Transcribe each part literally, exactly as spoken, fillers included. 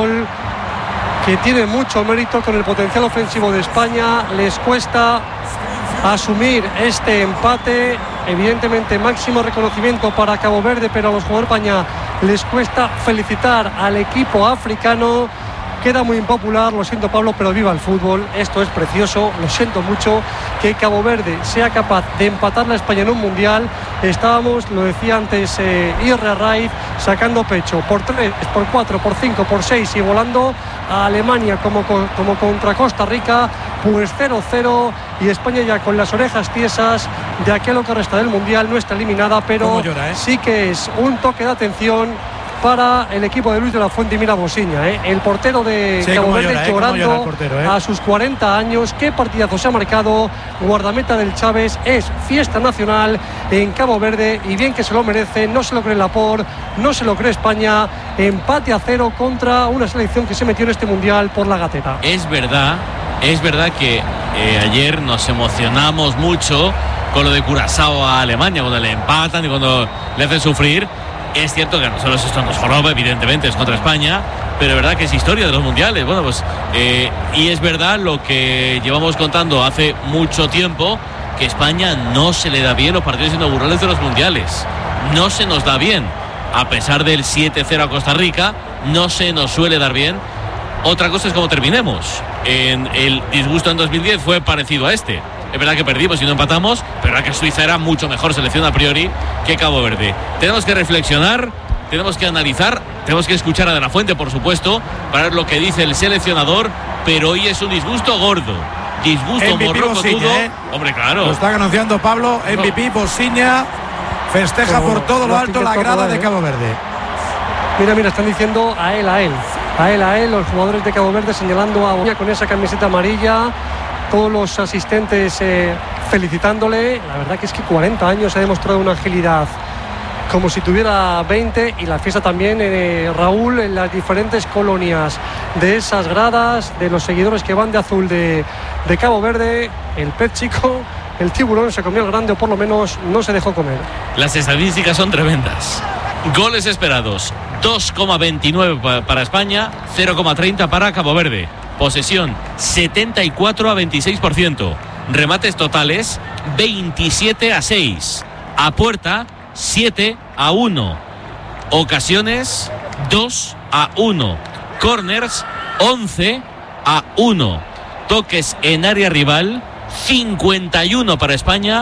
fútbol que tiene mucho mérito con el potencial ofensivo de España. Les cuesta asumir este empate. Evidentemente máximo reconocimiento para Cabo Verde, pero a los jugadores de España les cuesta. Felicitar al equipo africano. Queda muy impopular, lo siento Pablo, pero viva el fútbol. Esto es precioso, lo siento mucho que Cabo Verde sea capaz de empatarle a España en un mundial. Estábamos, lo decía antes eh, Irre Raiz, sacando pecho por tres, por cuatro, por cinco, por seis y volando a Alemania como, como contra Costa Rica, pues cero cero, y España ya con las orejas tiesas de aquello que resta del mundial. No está eliminada, pero llora, ¿eh? Sí que es un toque de atención para el equipo de Luis de la Fuente. Y mira Bosiña, ¿eh? el portero de sí, Cabo Verde llora, ¿eh? llorando portero, ¿eh? a sus cuarenta años. Qué partidazo se ha marcado, guardameta del Chávez. Es fiesta nacional en Cabo Verde y bien que se lo merece. No se lo cree Laporte, no se lo cree España. Empate a cero contra una selección que se metió en este mundial por la gateta. Es verdad, es verdad que eh, ayer nos emocionamos mucho con lo de Curazao a Alemania, cuando le empatan y cuando le hacen sufrir. Es cierto que a nosotros esto nos joroba, evidentemente, es contra España, pero es verdad que es historia de los mundiales. Bueno, pues, eh, y es verdad lo que llevamos contando hace mucho tiempo, que España no se le da bien los partidos inaugurales de los mundiales. No se nos da bien. A pesar del siete cero a Costa Rica, no se nos suele dar bien. Otra cosa es cómo terminemos. En el disgusto en dos mil diez fue parecido a este. Es verdad que perdimos y no empatamos, pero es verdad que Suiza era mucho mejor selección a priori que Cabo Verde. Tenemos que reflexionar, tenemos que analizar, tenemos que escuchar a De la Fuente, por supuesto, para ver lo que dice el seleccionador, pero hoy es un disgusto gordo. Disgusto morrocotudo. ¿eh? Hombre, claro. Lo está anunciando Pablo, M V P, Bosiña, festeja por todo lo alto la grada de Cabo Verde. Mira, mira, están diciendo a él, a él, a él, a él, los jugadores de Cabo Verde señalando a Bosiña con esa camiseta amarilla. Todos los asistentes eh, felicitándole. La verdad que es que cuarenta años ha demostrado una agilidad como si tuviera veinte, y la fiesta también, eh, Raúl, en las diferentes colonias de esas gradas, de los seguidores que van de azul de, de Cabo Verde. El pez chico, el tiburón se comió el grande, o por lo menos no se dejó comer. Las estadísticas son tremendas. Goles esperados, dos coma veintinueve para España, cero coma treinta para Cabo Verde. Posesión, setenta y cuatro a veintiséis por ciento. Remates totales, veintisiete a seis. A puerta, siete a uno. Ocasiones, dos a uno. Corners, once a uno. Toques en área rival, cincuenta y uno para España,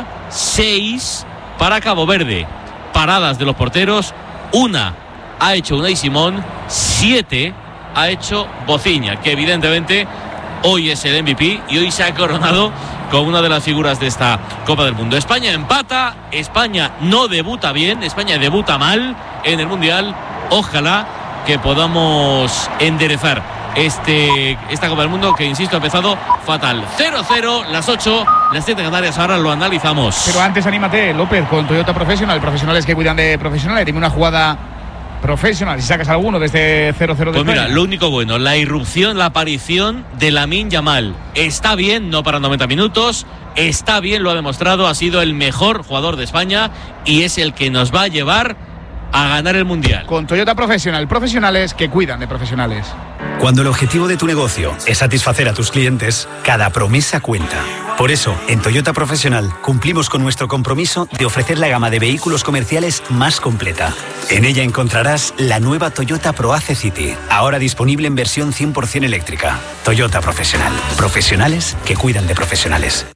seis para Cabo Verde. Paradas de los porteros, una ha hecho Unai Simón, siete ha hecho Bosiña, que evidentemente hoy es el M V P y hoy se ha coronado con una de las figuras de esta Copa del Mundo. España empata, España no debuta bien, España debuta mal en el Mundial. Ojalá que podamos enderezar este, esta Copa del Mundo, que insisto ha empezado fatal. cero cero, las ocho, las siete Canarias, ahora lo analizamos. Pero antes anímate, López, con Toyota Professional, profesionales que cuidan de profesionales. Dime una jugada profesional, si sacas alguno desde cero cero de Pues mira, lo único bueno, la irrupción, la aparición de Lamine Yamal. Está bien, no para noventa minutos, está bien, lo ha demostrado, ha sido el mejor jugador de España y es el que nos va a llevar a ganar el Mundial. Con Toyota Professional, profesionales que cuidan de profesionales. Cuando el objetivo de tu negocio es satisfacer a tus clientes, cada promesa cuenta. Por eso, en Toyota Professional cumplimos con nuestro compromiso de ofrecer la gama de vehículos comerciales más completa. En ella encontrarás la nueva Toyota ProAce City, ahora disponible en versión cien por ciento eléctrica. Toyota Professional. Profesionales que cuidan de profesionales.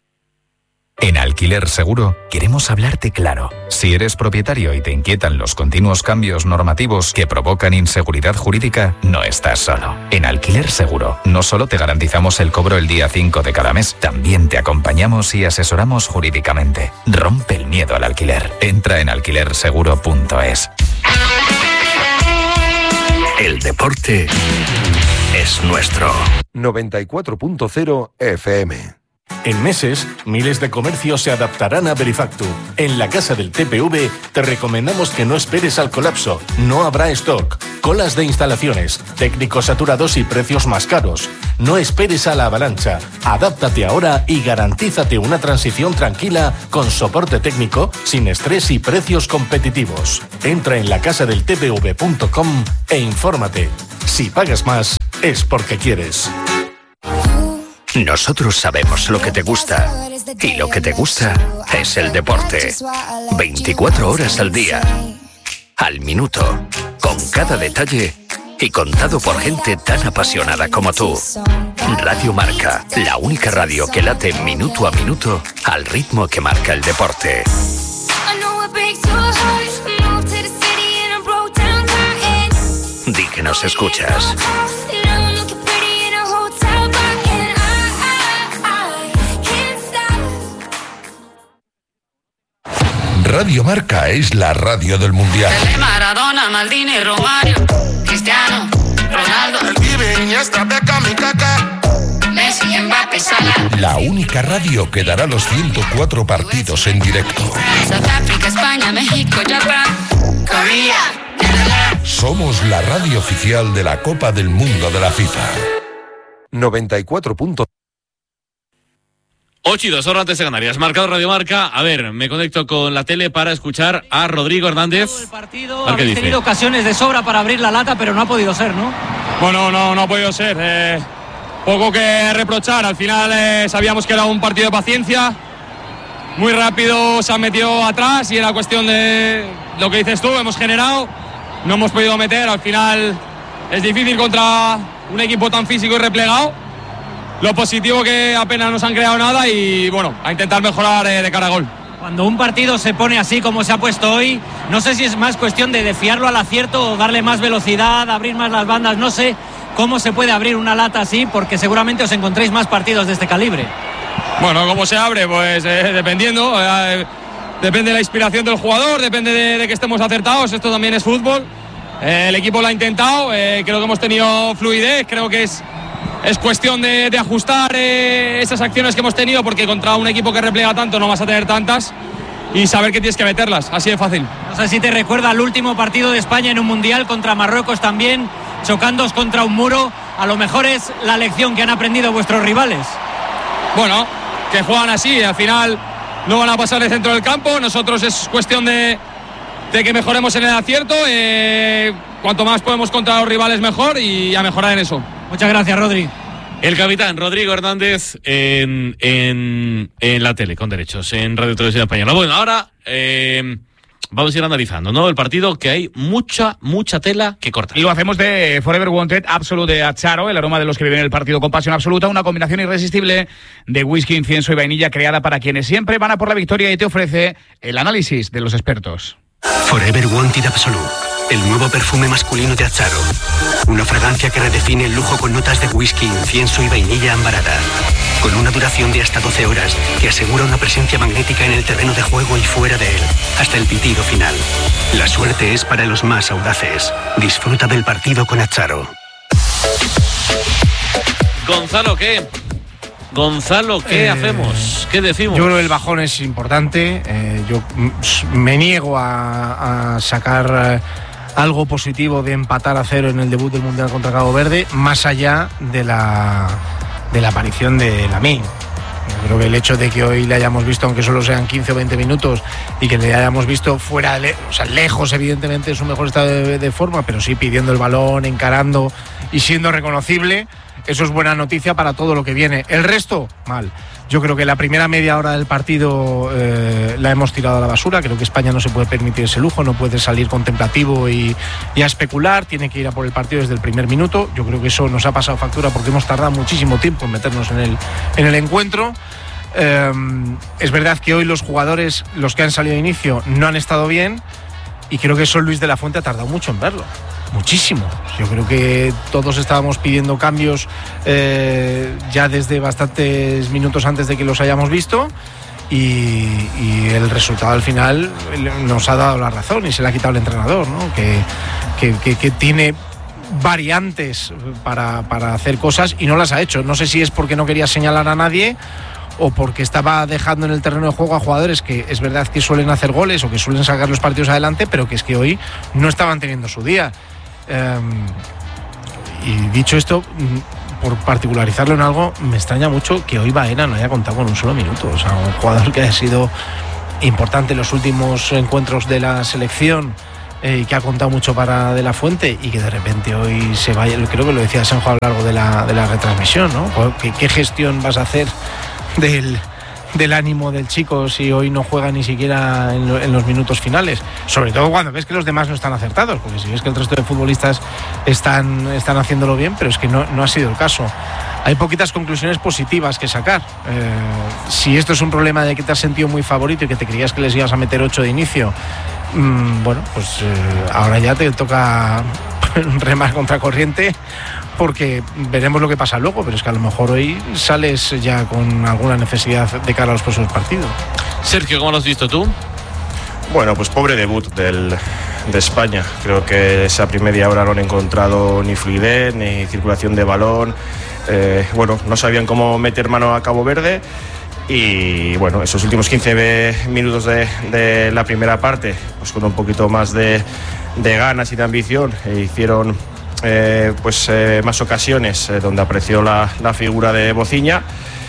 En Alquiler Seguro queremos hablarte claro. Si eres propietario y te inquietan los continuos cambios normativos que provocan inseguridad jurídica, no estás solo. En Alquiler Seguro no solo te garantizamos el cobro el día cinco de cada mes, también te acompañamos y asesoramos jurídicamente. Rompe el miedo al alquiler. Entra en alquiler seguro punto es. El deporte es nuestro. noventa y cuatro punto cero F M. En meses, miles de comercios se adaptarán a Verifactu. En la casa del T P V te recomendamos que no esperes al colapso. No habrá stock, colas de instalaciones, técnicos saturados y precios más caros. No esperes a la avalancha. Adáptate ahora y garantízate una transición tranquila con soporte técnico, sin estrés y precios competitivos. Entra en la casa del T P V punto com e infórmate. Si pagas más, es porque quieres. Nosotros sabemos lo que te gusta y lo que te gusta es el deporte. veinticuatro horas al día, al minuto, con cada detalle y contado por gente tan apasionada como tú. Radio Marca, la única radio que late minuto a minuto al ritmo que marca el deporte. Di que nos escuchas. Radio Marca es la radio del Mundial. Maradona, Maldini, Romario, Cristiano, Ronaldo, el Pibe, Iniesta, Beckham y Kaká, Messi, Mbappé, Salah. La única radio que dará los ciento cuatro partidos en directo. South Africa, España, México, Japón, Corea. Somos la radio oficial de la Copa del Mundo de la FIFA. noventa y cuatro punto ocho y dos, horas antes de Canarias. Marcado Radio Marca. A ver, me conecto con la tele para escuchar a Rodrigo Hernández. El partido, habéis tenido ocasiones de sobra para abrir la lata, pero no ha podido ser, ¿no? Bueno, no, no ha podido ser. Eh, poco que reprochar. Al final eh, sabíamos que era un partido de paciencia. Muy rápido se han metido atrás y era cuestión de lo que dices tú. Hemos generado, no hemos podido meter. Al final es difícil contra un equipo tan físico y replegado. Lo positivo que apenas nos han creado nada y bueno, a intentar mejorar eh, de cara a gol. Cuando un partido se pone así como se ha puesto hoy, no sé si es más cuestión de, de fiarlo al acierto o darle más velocidad, abrir más las bandas, no sé cómo se puede abrir una lata así, porque seguramente os encontréis más partidos de este calibre. Bueno, ¿cómo se abre? Pues eh, dependiendo, eh, depende de la inspiración del jugador, depende de, de que estemos acertados, esto también es fútbol. Eh, el equipo lo ha intentado, eh, creo que hemos tenido fluidez, creo que es... Es cuestión de, de ajustar eh, esas acciones que hemos tenido, porque contra un equipo que replega tanto no vas a tener tantas, y saber que tienes que meterlas, así de fácil. No sé si te recuerda al último partido de España en un Mundial contra Marruecos también, chocándoos contra un muro. A lo mejor es la lección que han aprendido vuestros rivales. Bueno, que juegan así, al final no van a pasar de centro del campo, nosotros es cuestión de, de que mejoremos en el acierto, eh, cuanto más podemos contra los rivales mejor, y a mejorar en eso. Muchas gracias, Rodri. El capitán Rodrigo Hernández en, en, en la tele, con derechos, en Radio Televisión Española. Bueno, ahora eh, vamos a ir analizando, ¿no? El partido, que hay mucha, mucha tela que cortar. Y lo hacemos de Forever Wanted Absolute de Acharo, el aroma de los que viven el partido con pasión absoluta, una combinación irresistible de whisky, incienso y vainilla creada para quienes siempre van a por la victoria, y te ofrece el análisis de los expertos. Forever Wanted Absolute, el nuevo perfume masculino de Acharo. Una fragancia que redefine el lujo con notas de whisky, incienso y vainilla ambarada. Con una duración de hasta doce horas que asegura una presencia magnética en el terreno de juego y fuera de él, hasta el pitido final. La suerte es para los más audaces. Disfruta del partido con Acharo. Gonzalo, ¿qué? Gonzalo, ¿qué eh, hacemos? ¿Qué decimos? Yo creo que el bajón es importante. Eh, yo me niego a, a sacar eh, algo positivo de empatar a cero en el debut del Mundial contra Cabo Verde, más allá de la, de la aparición de Lamine. Yo creo que el hecho de que hoy le hayamos visto, aunque solo sean quince o veinte minutos, y que le hayamos visto fuera, de, o sea, lejos evidentemente de su mejor estado de, de forma, pero sí pidiendo el balón, encarando y siendo reconocible, eso es buena noticia para todo lo que viene. El resto, mal. Yo creo que la primera media hora del partido eh, la hemos tirado a la basura. Creo que España no se puede permitir ese lujo, no puede salir contemplativo y, y a especular, tiene que ir a por el partido desde el primer minuto. Yo creo que eso nos ha pasado factura porque hemos tardado muchísimo tiempo en meternos en el, en el encuentro. Eh, es verdad que hoy los jugadores, los que han salido de inicio, no han estado bien, y creo que eso Luis de la Fuente ha tardado mucho en verlo. Muchísimo. Yo creo que todos estábamos pidiendo cambios eh, ya desde bastantes minutos antes de que los hayamos visto, y, y el resultado al final nos ha dado la razón y se le ha quitado el entrenador, ¿no? que, que, que, que tiene variantes para, para hacer cosas y no las ha hecho. No sé si es porque no quería señalar a nadie o porque estaba dejando en el terreno de juego a jugadores que es verdad que suelen hacer goles o que suelen sacar los partidos adelante, pero que es que hoy no estaban teniendo su día. Um, y dicho esto, por particularizarlo en algo, me extraña mucho que hoy Baena no haya contado con un solo minuto. O sea, un jugador que haya sido importante en los últimos encuentros de la selección, eh, que ha contado mucho para De La Fuente y que de repente hoy se vaya, creo que lo decía Sanjo a lo largo de la, de la retransmisión, ¿no? ¿Qué, qué gestión vas a hacer del, del ánimo del chico si hoy no juega ni siquiera en, lo, en los minutos finales? Sobre todo cuando ves que los demás no están acertados, porque si ves que el resto de futbolistas están, están haciéndolo bien, pero es que no, no ha sido el caso. Hay poquitas conclusiones positivas que sacar. Eh, si esto es un problema de que te has sentido muy favorito y que te creías que les ibas a meter ocho de inicio, mmm, bueno, pues eh, ahora ya te toca remar contra corriente, porque veremos lo que pasa luego, pero es que a lo mejor hoy sales ya con alguna necesidad de cara a los próximos partidos. Sergio, ¿cómo lo has visto tú? Bueno, pues pobre debut del, de España. Creo que esa primera media hora no han encontrado ni fluidez, ni circulación de balón. Eh, bueno, no sabían cómo meter mano a Cabo Verde y bueno, esos últimos quince minutos de, de la primera parte, pues con un poquito más de, de ganas y de ambición, e hicieron eh, pues eh, más ocasiones eh, donde apareció la, la figura de Bociña.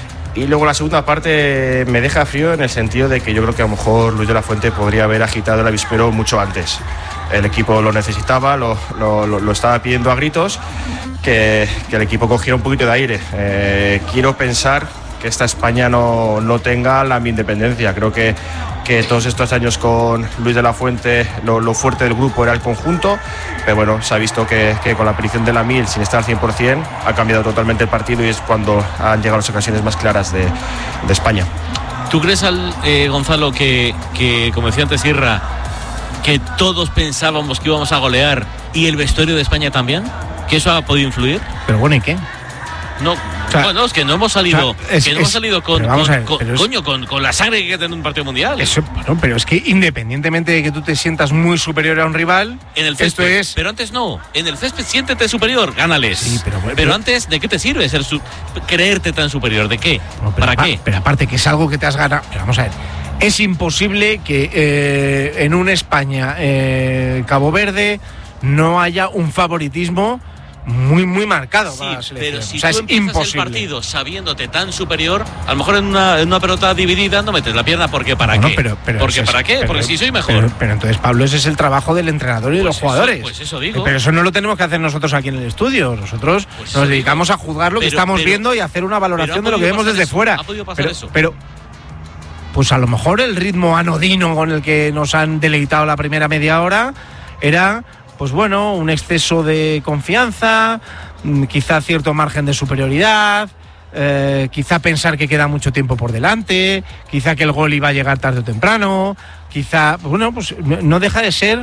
Y luego la segunda parte me deja frío en el sentido de que yo creo que a lo mejor Luis de la Fuente podría haber agitado el avispero mucho antes. El equipo lo necesitaba, lo, lo, lo estaba pidiendo a gritos, que, que el equipo cogiera un poquito de aire. Eh, quiero pensar que esta España no, no tenga la mi independencia. Creo que, que todos estos años con Luis de la Fuente lo, lo fuerte del grupo era el conjunto, pero bueno, se ha visto que, que con la aparición de Lamil, sin estar al cien por ciento, ha cambiado totalmente el partido y es cuando han llegado las ocasiones más claras de, de España. ¿Tú crees, al, eh, Gonzalo, que, que, como decía antes Irra, que todos pensábamos que íbamos a golear y el vestuario de España también? ¿Que eso ha podido influir? Pero bueno, ¿y qué? No, o sea, bueno, es que no hemos salido, o sea, es, que no es, hemos salido con, con, ver, con, es, coño, con, con la sangre que hay que tener un partido mundial. Eso, bueno, pero es que independientemente de que tú te sientas muy superior a un rival, en el césped, esto es... pero antes no, en el césped siéntete superior, gánales. Sí, pero, pero, pero antes, ¿de qué te sirve ser su, creerte tan superior? ¿De qué? No, ¿Para aparte, qué? Pero aparte que es algo que te has ganado. Pero vamos a ver, es imposible que eh, en un España eh, Cabo Verde no haya un favoritismo muy muy marcado, sí, para la pero si o sea, tú es empiezas imposible. El partido sabiéndote tan superior, a lo mejor en una, en una pelota dividida no metes la pierna, porque ¿para no, qué? Pero, pero porque es, ¿para qué? Pero, porque si soy mejor. Pero, pero entonces, Pablo, ese es el trabajo del entrenador y de pues los jugadores. Eso, pues eso digo. Pero eso no lo tenemos que hacer nosotros aquí en el estudio. Nosotros pues nos dedicamos digo. a juzgar lo pero, que estamos pero, viendo y a hacer una valoración de lo que vemos desde eso, fuera. ¿Ha podido pasar pero, eso? pero pues a lo mejor el ritmo anodino con el que nos han deleitado la primera media hora era, pues bueno, un exceso de confianza, quizá cierto margen de superioridad, eh, quizá pensar que queda mucho tiempo por delante, quizá que el gol iba a llegar tarde o temprano, quizá, bueno, pues no deja de ser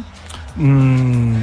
mmm,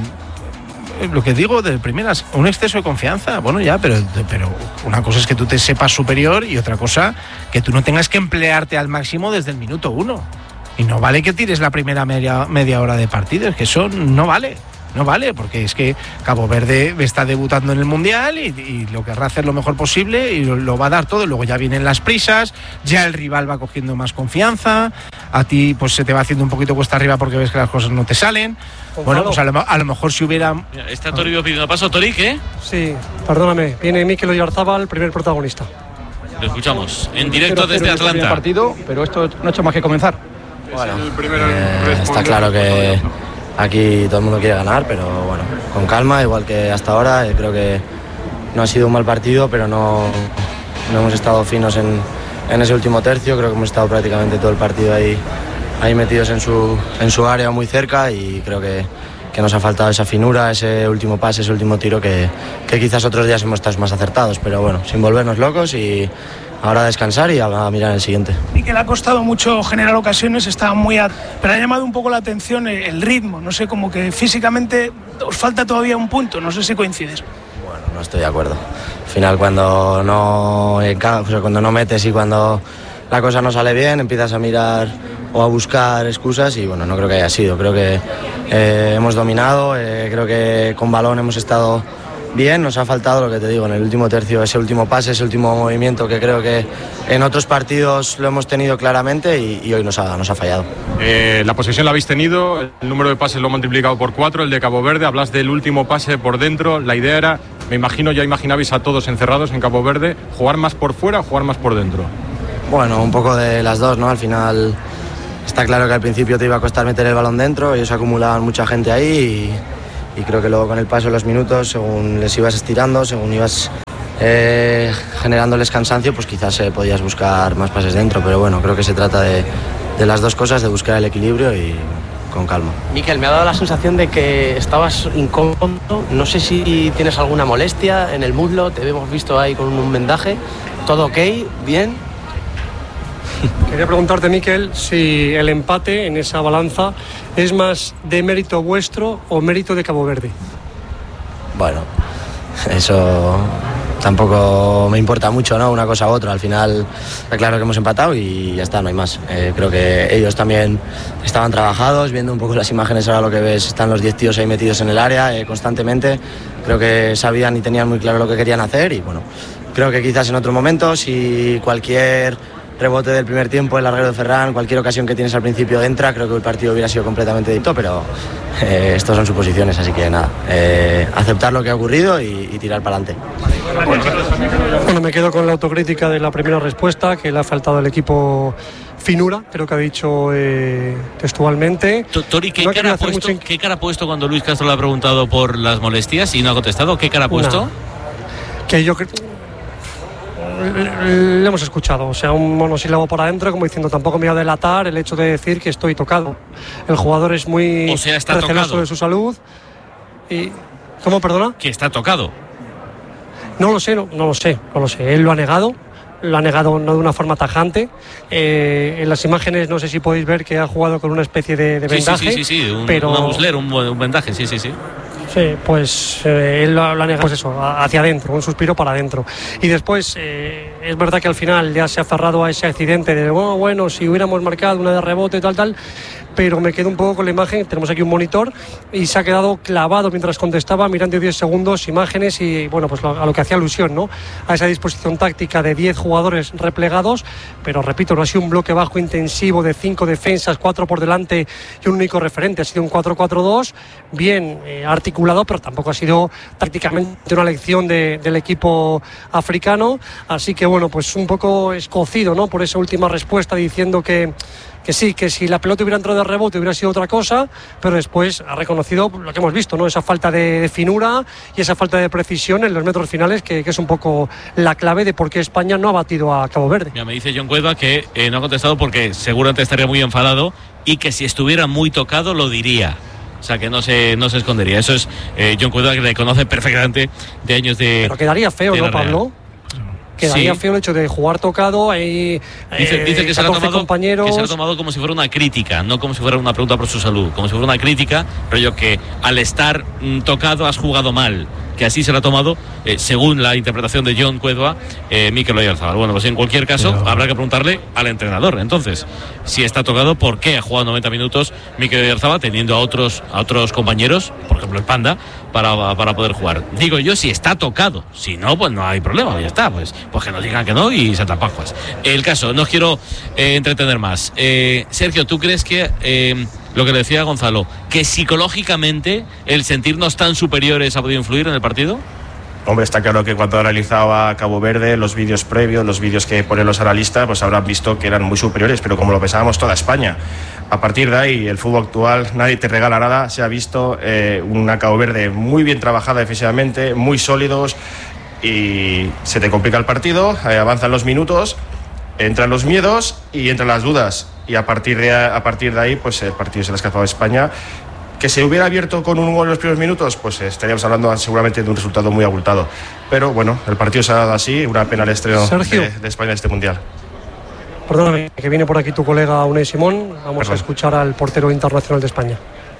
lo que digo de primeras, un exceso de confianza. Bueno, ya, pero, pero una cosa es que tú te sepas superior y otra cosa que tú no tengas que emplearte al máximo desde el minuto uno. Y no vale que tires la primera media, media hora de partido, es que eso no vale. No vale, porque es que Cabo Verde está debutando en el Mundial y, y lo querrá hacer lo mejor posible y lo, lo va a dar todo. Luego ya vienen las prisas, ya el rival va cogiendo más confianza, a ti pues se te va haciendo un poquito cuesta arriba porque ves que las cosas no te salen. Bueno, pues a lo, a lo mejor si hubiera... Mira, está Toribio pidiendo paso. Tori, ¿qué? Sí, perdóname, viene Mikel Oyarzábal, el primer protagonista. Lo escuchamos en directo desde Atlanta. Partido, pero esto no ha hecho más que comenzar. Bueno, eh, está claro que aquí todo el mundo quiere ganar, pero bueno, con calma, igual que hasta ahora. Creo que no ha sido un mal partido, pero no, no hemos estado finos en, en ese último tercio. Creo que hemos estado prácticamente todo el partido ahí, ahí metidos en su, en su área muy cerca y creo que, que nos ha faltado esa finura, ese último pase, ese último tiro que, que quizás otros días hemos estado más acertados, pero bueno, sin volvernos locos y ahora a descansar y a, a mirar el siguiente. Y que le ha costado mucho generar ocasiones, está muy... A... Pero ha llamado un poco la atención el, el ritmo, no sé, como que físicamente os falta todavía un punto, no sé si coincides. Bueno, no estoy de acuerdo. Al final cuando no, o sea, cuando no metes y cuando la cosa no sale bien, empiezas a mirar o a buscar excusas y bueno, no creo que haya sido. Creo que eh, hemos dominado, eh, creo que con balón hemos estado bien, nos ha faltado lo que te digo en el último tercio, ese último pase, ese último movimiento que creo que en otros partidos lo hemos tenido claramente y, y hoy nos ha, nos ha fallado. Eh, la posesión la habéis tenido, el número de pases lo he multiplicado por cuatro, el de Cabo Verde, hablas del último pase por dentro, la idea era, me imagino, ya imaginabais a todos encerrados en Cabo Verde, jugar más por fuera o jugar más por dentro. Bueno, un poco de las dos, ¿no? Al final está claro que al principio te iba a costar meter el balón dentro, ellos acumulaban mucha gente ahí y, y creo que luego con el paso de los minutos, según les ibas estirando, según ibas eh, generándoles cansancio, pues quizás eh, podías buscar más pases dentro, pero bueno, creo que se trata de, de las dos cosas, de buscar el equilibrio y con calma. Mikel, me ha dado la sensación de que estabas incómodo, no sé si tienes alguna molestia en el muslo, te hemos visto ahí con un vendaje, ¿todo ok? ¿Bien? Quería preguntarte, Mikel, si el empate en esa balanza es más de mérito vuestro o mérito de Cabo Verde. Bueno, eso tampoco me importa mucho, ¿no? Una cosa u otra. Al final está claro que hemos empatado y ya está, no hay más. Eh, creo que ellos también estaban trabajados, viendo un poco las imágenes. Ahora lo que ves, están los diez tíos ahí metidos en el área eh, constantemente. Creo que sabían y tenían muy claro lo que querían hacer y bueno, creo que quizás en otro momento, si cualquier rebote del primer tiempo, el larguero de Ferran, cualquier ocasión que tienes al principio entra, creo que el partido hubiera sido completamente distinto, pero eh, estos son suposiciones, así que nada, eh, aceptar lo que ha ocurrido y, y tirar para adelante. Bueno, me quedo con la autocrítica de la primera respuesta, que le ha faltado al equipo finura, creo que ha dicho eh, textualmente. Tori, ¿qué, no cara ha puesto, mucho... ¿qué cara ha puesto cuando Luis Castro le ha preguntado por las molestias y no ha contestado? ¿Qué cara ha puesto? Nah, que yo creo... Le hemos escuchado, o sea, un monosílabo por adentro, como diciendo, tampoco me voy a delatar el hecho de decir que estoy tocado. El jugador es muy o sea, está receloso tocado de su salud. Y, ¿cómo, perdona? Que está tocado. No lo sé, no, no lo sé, no lo sé. Él lo ha negado, lo ha negado no de una forma tajante. Eh, en las imágenes no sé si podéis ver que ha jugado con una especie de, de sí, vendaje. Sí, sí, sí, sí. Un, pero... una musler, un, un vendaje, sí, sí, sí. Sí, pues eh, él lo, lo ha negado, pues eso, hacia adentro, un suspiro para adentro. Y después, eh, es verdad que al final ya se ha aferrado a ese accidente de, oh, bueno, si hubiéramos marcado una de rebote, tal, tal, pero me quedo un poco con la imagen, tenemos aquí un monitor, y se ha quedado clavado mientras contestaba, mirando diez segundos, imágenes y, bueno, pues lo, a lo que hacía alusión, ¿no? A esa disposición táctica de diez jugadores replegados, pero repito, no ha sido un bloque bajo intensivo de cinco defensas, cuatro por delante y un único referente, ha sido un cuatro cuatro dos, bien eh, articulado, pero tampoco ha sido tácticamente una lección de, del equipo africano, así que bueno, pues un poco escocido, ¿no? Por esa última respuesta diciendo que, que sí, que si la pelota hubiera entrado de rebote hubiera sido otra cosa, pero después ha reconocido lo que hemos visto, ¿no? Esa falta de, de finura y esa falta de precisión en los metros finales, que, que es un poco la clave de por qué España no ha batido a Cabo Verde. Mira, me dice John Cueva que eh, no ha contestado porque seguramente estaría muy enfadado y que si estuviera muy tocado lo diría. O sea, que no se, no se escondería. Eso es eh, John Cueva, que le conoce perfectamente de años de... Pero quedaría feo, ¿no, Pablo? Quedaría sí. feo el hecho de jugar tocado. Ahí, dice, eh, dice que, se lo ha tomado, compañeros. que se lo ha tomado como si fuera una crítica, no como si fuera una pregunta por su salud. Como si fuera una crítica, pero yo que al estar mm, tocado has jugado mal. Que así se lo ha tomado, eh, según la interpretación de John Cueva, eh, Mikel Oyarzabal. Bueno, pues en cualquier caso, pero... habrá que preguntarle al entrenador. Entonces, si está tocado, ¿por qué ha jugado noventa minutos Mikel Oyarzabal teniendo a otros, a otros compañeros, por ejemplo el Panda, para, para poder jugar? Digo yo, si está tocado. Si no, pues no hay problema, ya está. Pues, pues que nos digan que no y se tapajuas. El caso, no quiero eh, entretener más. Eh, Sergio, ¿tú crees que... Eh, lo que le decía Gonzalo, que psicológicamente el sentirnos tan superiores ha podido influir en el partido? Hombre, está claro que cuando analizaba Cabo Verde, los vídeos previos, los vídeos que ponen los analistas, pues habrán visto que eran muy superiores, pero como lo pensábamos toda España. A partir de ahí, el fútbol actual, nadie te regala nada, se ha visto eh, una Cabo Verde muy bien trabajada defensivamente, muy sólidos, y se te complica el partido, eh, avanzan los minutos, entran los miedos y entran las dudas, y a partir de, a partir de ahí pues el partido se le ha escapado a España. Que se hubiera abierto con un gol en los primeros minutos, pues estaríamos hablando seguramente de un resultado muy abultado, pero bueno, el partido se ha dado así, una pena el estreno de, de España en este Mundial. Perdóname, que viene por aquí tu colega Unai Simón, vamos Perdón. a escuchar al portero internacional de España.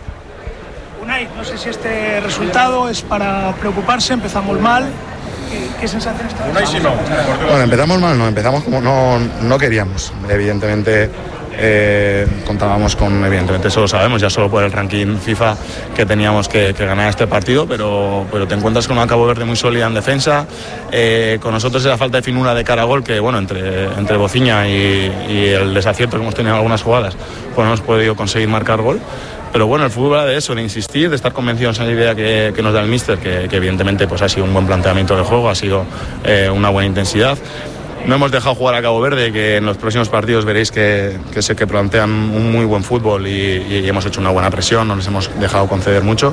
Unai, no sé si este resultado es para preocuparse, empezamos mal. ¿Qué, qué sensaciones te da? Bueno, empezamos mal, no, empezamos como no, no queríamos. Evidentemente eh, contábamos con, evidentemente eso lo sabemos, ya solo por el ranking FIFA, que teníamos que, que ganar este partido, pero, pero te encuentras con una Cabo Verde muy sólida en defensa, eh, con nosotros esa falta de finura de cara a gol, que bueno, entre, entre Bociña y, y el desacierto que hemos tenido en algunas jugadas, pues no hemos podido conseguir marcar gol. Pero bueno, el fútbol va de eso, de insistir, de estar convencidos en la idea que, que nos da el míster, que, que evidentemente pues ha sido un buen planteamiento del juego, ha sido eh, una buena intensidad. no hemos dejado jugar a Cabo Verde, que en los próximos partidos veréis que, que sé que plantean un muy buen fútbol y, y, y hemos hecho una buena presión, no les hemos dejado conceder mucho.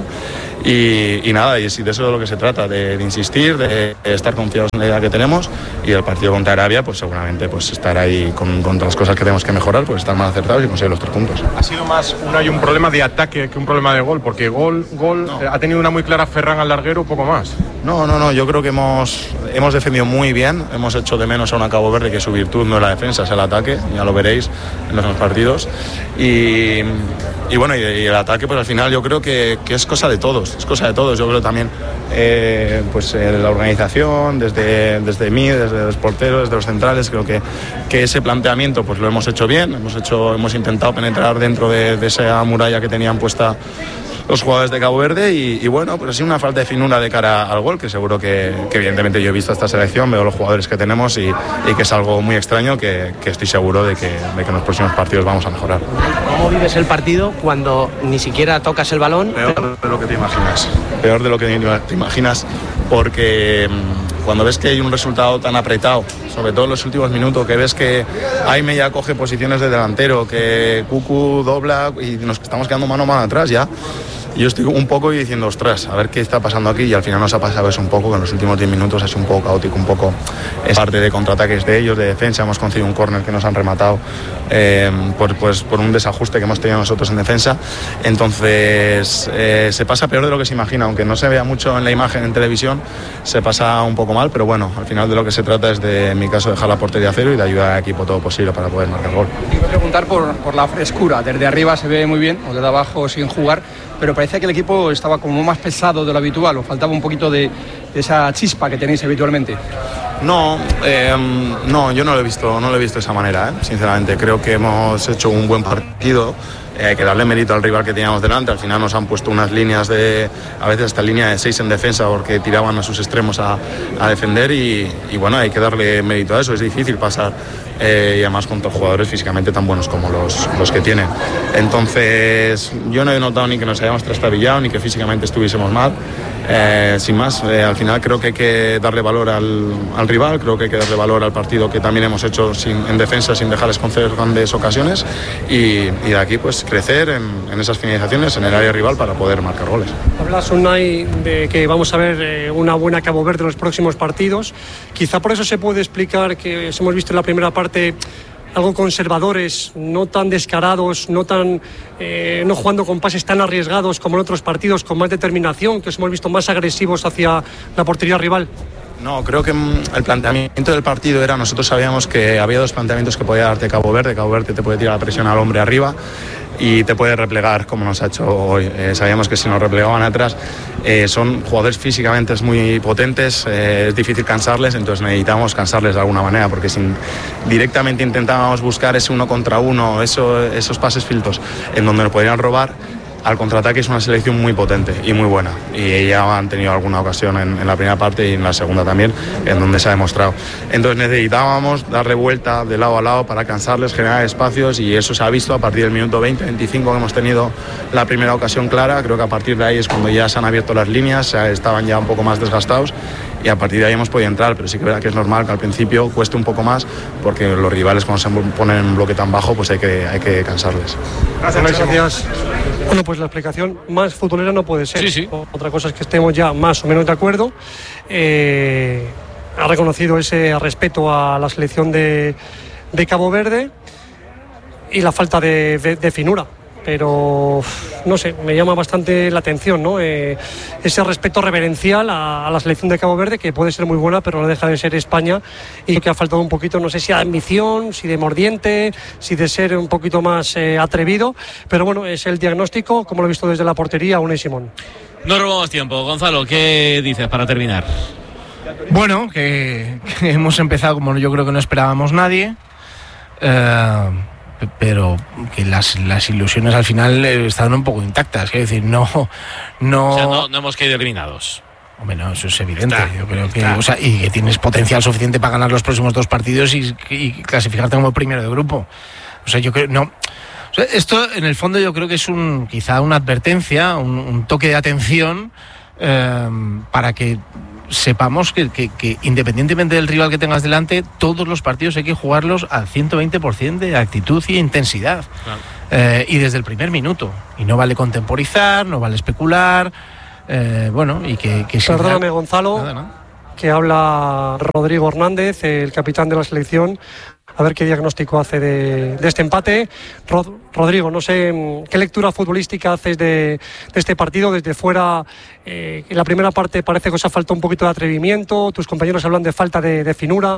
Y, y nada, y de eso es de lo que se trata, de, de insistir, de, de estar confiados en la idea que tenemos, y el partido contra Arabia pues seguramente pues estar ahí con, con las cosas que tenemos que mejorar, pues estar más acertados y conseguir los tres puntos. Ha sido más un, hay un problema de ataque que un problema de gol, porque gol, gol no. Ha tenido una muy clara Ferran al larguero, poco más. No, no, no, yo creo que hemos, hemos defendido muy bien, hemos hecho de menos a una Cabo Verde que su virtud no es la defensa, es el ataque, ya lo veréis en los partidos. Y, y bueno, y, y el ataque pues al final yo creo que, que es cosa de todos, es cosa de todos. Yo creo también eh, pues eh, la organización, desde, desde mí, desde los porteros, desde los centrales, creo que, que ese planteamiento pues lo hemos hecho bien, hemos, hecho, hemos intentado penetrar dentro de, de esa muralla que tenían puesta los jugadores de Cabo Verde y, y bueno, pues ha sido una falta de finura de cara al gol, que seguro que, que evidentemente yo he visto esta selección, veo los jugadores que tenemos y, y que es algo muy extraño que, que estoy seguro de que, de que en los próximos partidos vamos a mejorar. ¿Cómo vives el partido cuando ni siquiera tocas el balón? Peor de lo que te imaginas, peor de lo que te imaginas, porque cuando ves que hay un resultado tan apretado, sobre todo en los últimos minutos, que ves que Aime ya coge posiciones de delantero, que Cucu dobla y nos estamos quedando mano a mano atrás ya. Yo estoy un poco diciendo, ostras, a ver qué está pasando aquí, y al final nos ha pasado eso un poco, que en los últimos diez minutos ha sido un poco caótico, un poco es parte de contraataques de ellos, de defensa, hemos conseguido un córner que nos han rematado eh, por, pues, por un desajuste que hemos tenido nosotros en defensa, entonces eh, se pasa peor de lo que se imagina, aunque no se vea mucho en la imagen en televisión, se pasa un poco mal, pero bueno, al final de lo que se trata es de, en mi caso, dejar la portería a cero y de ayudar al equipo todo posible para poder marcar gol. Quiero preguntar por, por la frescura, desde arriba se ve muy bien, o desde abajo sin jugar, pero parece que el equipo estaba como más pesado de lo habitual, o faltaba un poquito de, de esa chispa que tenéis habitualmente. No, eh, no, yo no lo he visto, no lo he visto de esa manera, ¿eh? Sinceramente. Creo que hemos hecho un buen partido. Eh, hay que darle mérito al rival que teníamos delante. Al final nos han puesto unas líneas de, a veces hasta línea de seis en defensa, porque tiraban a sus extremos a, a defender y, y bueno, hay que darle mérito a eso. Es difícil pasar eh, y además contra jugadores físicamente tan buenos como los, los que tienen. Entonces yo no he notado ni que nos hayamos trastabillado ni que físicamente estuviésemos mal. Eh, sin más, eh, al final creo que hay que darle valor al, al rival, creo que hay que darle valor al partido que también hemos hecho sin, en defensa, sin dejarles conceder grandes ocasiones y, y de aquí pues crecer en, en esas finalizaciones en el área rival para poder marcar goles. Hablas, Unai, de que vamos a ver eh, una buena Cabo Verde en los próximos partidos. Quizá por eso se puede explicar que hemos visto en la primera parte algo conservadores, no tan descarados, no tan eh, no jugando con pases tan arriesgados como en otros partidos, con más determinación, que os hemos visto más agresivos hacia la portería rival. No, creo que el planteamiento del partido era, nosotros sabíamos que había dos planteamientos que podía darte Cabo Verde. Cabo Verde te puede tirar la presión al hombre arriba y te puede replegar como nos ha hecho hoy. Eh, sabíamos que si nos replegaban atrás, eh, son jugadores físicamente muy potentes, eh, es difícil cansarles, entonces necesitábamos cansarles de alguna manera, porque si directamente intentábamos buscar ese uno contra uno, eso, esos pases filtros en donde nos podrían robar, al contraataque es una selección muy potente y muy buena, y ya han tenido alguna ocasión en, en la primera parte y en la segunda también, en donde se ha demostrado. Entonces necesitábamos darle vuelta de lado a lado para cansarles, generar espacios, y eso se ha visto a partir del minuto veinte, veinticinco que hemos tenido la primera ocasión clara. Creo que a partir de ahí es cuando ya se han abierto las líneas, estaban ya un poco más desgastados y a partir de ahí hemos podido entrar, pero sí que es verdad que es normal que al principio cueste un poco más, porque los rivales cuando se ponen en un bloque tan bajo pues hay que, hay que cansarles. Gracias, gracias. Bueno, pues la explicación más futbolera no puede ser. Sí, sí. Otra cosa es que estemos ya más o menos de acuerdo. Eh, ha reconocido ese respeto a la selección de, de Cabo Verde y la falta de, de, de finura. Pero no sé, me llama bastante la atención, ¿no? Eh, ese respeto reverencial a, a la selección de Cabo Verde, que puede ser muy buena, pero no deja de ser España, y que ha faltado un poquito, no sé si de ambición, si de mordiente, si de ser un poquito más eh, atrevido, pero bueno, es el diagnóstico, como lo he visto desde la portería, Unai Simón. No robamos tiempo. Gonzalo, ¿qué dices para terminar? Bueno, que, que hemos empezado como yo creo que no esperábamos nadie. Eh... pero que las, las ilusiones al final están un poco intactas, es decir, no no, o sea, no, no hemos caído eliminados. Hombre, no, eso es evidente. Está, yo creo que, está. o sea, y que tienes potencial suficiente para ganar los próximos dos partidos y, y clasificarte como primero de grupo. O sea, yo creo no. O sea, esto en el fondo yo creo que es un quizá una advertencia, un, un toque de atención eh, para que sepamos que, que, que independientemente del rival que tengas delante, todos los partidos hay que jugarlos al ciento veinte por ciento de actitud y intensidad. Claro. Eh, y desde el primer minuto. Y no vale contemporizar, no vale especular. Eh, bueno, y que... que Perdóname, Gonzalo, nada, ¿no? Que habla Rodrigo Hernández, el capitán de la selección. A ver qué diagnóstico hace de, de este empate. Rod, Rodrigo, no sé qué lectura futbolística haces de, de este partido desde fuera. Eh, en la primera parte parece que os ha faltado un poquito de atrevimiento. Tus compañeros hablan de falta de, de finura.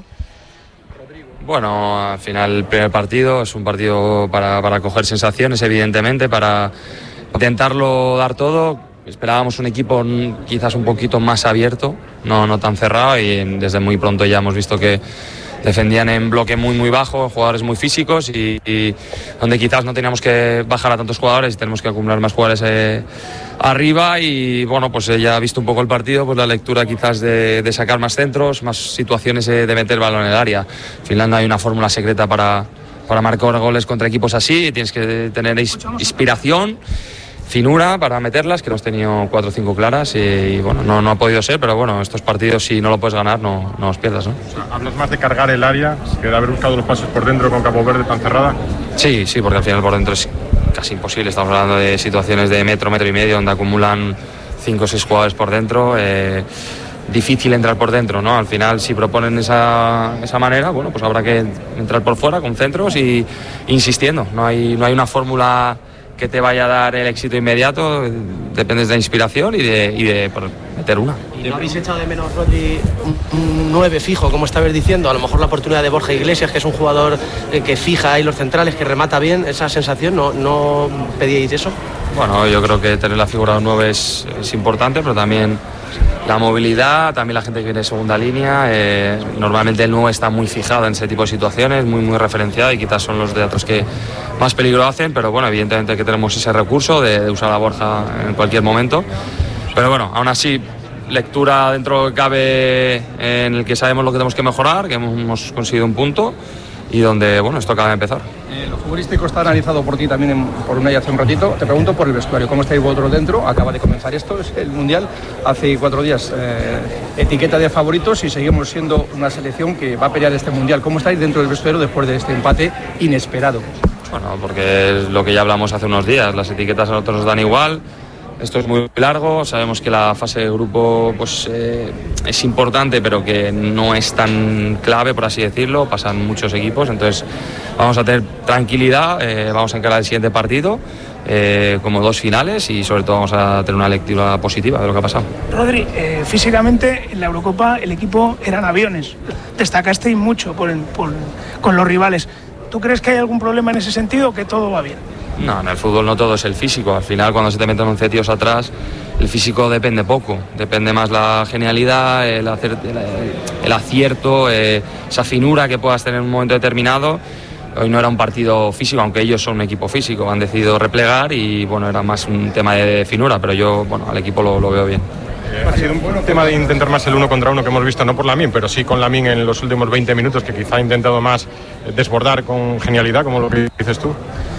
Bueno, al final el primer partido es un partido para, para coger sensaciones, evidentemente, para intentarlo dar todo. Esperábamos un equipo quizás un poquito más abierto, no, no tan cerrado, y desde muy pronto ya hemos visto que defendían en bloque muy muy bajo, jugadores muy físicos, y, y donde quizás no teníamos que bajar a tantos jugadores y tenemos que acumular más jugadores eh, arriba. Y bueno, pues eh, ya ha visto un poco el partido, pues la lectura quizás de, de sacar más centros, más situaciones eh, de meter balón en el área. En Finlandia hay una fórmula secreta para, para marcar goles contra equipos así, tienes que tener inspiración, finura para meterlas, que hemos tenido cuatro o cinco claras y, y bueno, no, no ha podido ser, pero bueno, estos partidos si no lo puedes ganar no, no los pierdas, ¿no? O sea, ¿hablas más de cargar el área que de haber buscado los pasos por dentro con Cabo Verde tan cerrada? Sí, sí, porque al final por dentro es casi imposible. Estamos hablando de situaciones de metro, metro y medio, donde acumulan cinco o seis jugadores por dentro. Eh, difícil entrar por dentro, ¿no? Al final, si proponen esa, esa manera, bueno, pues habrá que entrar por fuera con centros y insistiendo. No hay, no hay una fórmula que te vaya a dar el éxito inmediato, dependes de la inspiración y de, y de meter una. ¿Y no habéis echado de menos, Rodri, un nueve fijo, como estabas diciendo? A lo mejor la oportunidad de Borja Iglesias, que es un jugador que fija ahí los centrales, que remata bien, esa sensación, ¿no, no pedíais eso? Bueno, yo creo que tener la figura de un nueve es, es importante, pero también la movilidad, también la gente que viene de segunda línea. Eh, normalmente el nueve está muy fijado en ese tipo de situaciones, muy muy referenciado, y quizás son los de otros que más peligro hacen, pero bueno, evidentemente que tenemos ese recurso de, de usar a Borja en cualquier momento. Pero bueno, aún así, lectura dentro que cabe, en el que sabemos lo que tenemos que mejorar, que hemos conseguido un punto y donde, bueno, esto acaba de empezar. Eh, lo futbolístico está analizado por ti también en, por Unai hace un ratito. Te pregunto por el vestuario, ¿cómo estáis vosotros dentro? Acaba de comenzar esto, es el Mundial, hace cuatro días. Eh, etiqueta de favoritos y seguimos siendo una selección que va a pelear este Mundial. ¿Cómo estáis dentro del vestuario después de este empate inesperado? Bueno, porque es lo que ya hablamos hace unos días, las etiquetas a nosotros nos dan igual. Esto es muy largo, sabemos que la fase de grupo pues, eh, es importante, pero que no es tan clave, por así decirlo. Pasan muchos equipos, entonces vamos a tener tranquilidad, eh, vamos a encarar el siguiente partido eh, como dos finales, y sobre todo vamos a tener una lectura positiva de lo que ha pasado. Rodri, eh, físicamente en la Eurocopa el equipo eran aviones, destacasteis mucho por el, por, con los rivales. ¿Tú crees que hay algún problema en ese sentido o que todo va bien? No, en el fútbol no todo es el físico. Al final, cuando se te meten once tíos atrás, el físico depende poco. Depende más la genialidad, el, hacer, el, el acierto, eh, esa finura que puedas tener en un momento determinado. Hoy no era un partido físico, aunque ellos son un equipo físico. Han decidido replegar y, bueno, era más un tema de finura, pero yo, bueno, al equipo lo, lo veo bien. Ha sido un buen tema de intentar más el uno contra uno que hemos visto, no por Lamine, pero sí con Lamine en los últimos veinte minutos, que quizá ha intentado más desbordar con genialidad, como lo que dices tú.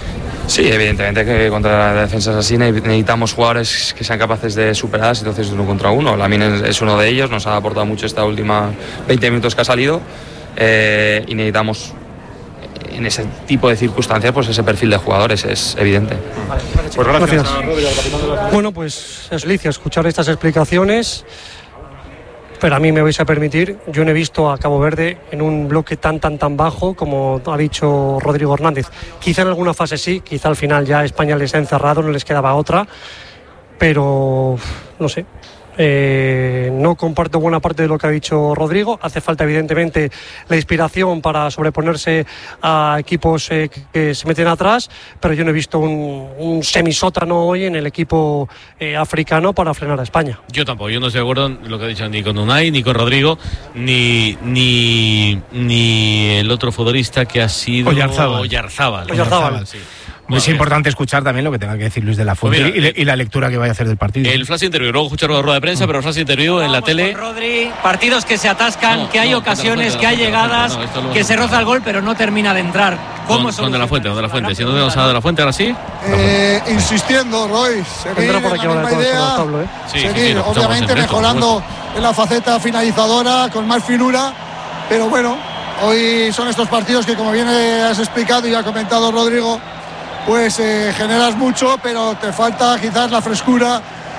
Sí, evidentemente que contra defensas así necesitamos jugadores que sean capaces de superar las situaciones de uno contra uno. Lamine es uno de ellos, nos ha aportado mucho esta última veinte minutos que ha salido, eh, y necesitamos en ese tipo de circunstancias pues ese perfil de jugadores, es evidente. Vale, pues gracias. gracias. Bueno, pues es licio escuchar estas explicaciones, pero a mí me vais a permitir, yo no he visto a Cabo Verde en un bloque tan tan tan bajo como ha dicho Rodrigo Hernández. Quizá en alguna fase sí, quizá al final ya España les ha encerrado, no les quedaba otra, pero no sé. Eh, no comparto buena parte de lo que ha dicho Rodrigo. Hace falta evidentemente la inspiración para sobreponerse a equipos eh, que, que se meten atrás, pero yo no he visto un, un semisótano hoy en el equipo eh, africano para frenar a España. Yo tampoco, yo no estoy de acuerdo en lo que ha dicho ni con Unai, ni con Rodrigo, ni ni, ni el otro futbolista que ha sido Oyarzábal. Oyarzábal. Oyarzábal. Sí. Bueno, es importante escuchar también lo que tenga que decir Luis de la Fuente pues mira, y, y la lectura que vaya a hacer del partido. El flash interview, luego escuchar la rueda de prensa, pero el flash interview en la tele. Rodri, partidos que se atascan, No, que hay no, ocasiones, de la que hay Fuente, de la llegadas, Fuente, no, esto luego que no. se roza el gol, pero no termina de entrar. ¿Cómo Con, con de la Fuente, con de la Fuente. Si no tenemos a de la Fuente, ahora sí. Eh, insistiendo, Roy, seguir en la misma idea, ¿eh? Sí, sí, seguir, sí, lo obviamente en directo, mejorando en la faceta finalizadora, con más finura, pero bueno, hoy son estos partidos que, como bien has explicado y ha comentado Rodrigo, pues eh, generas mucho, pero te falta quizás la frescura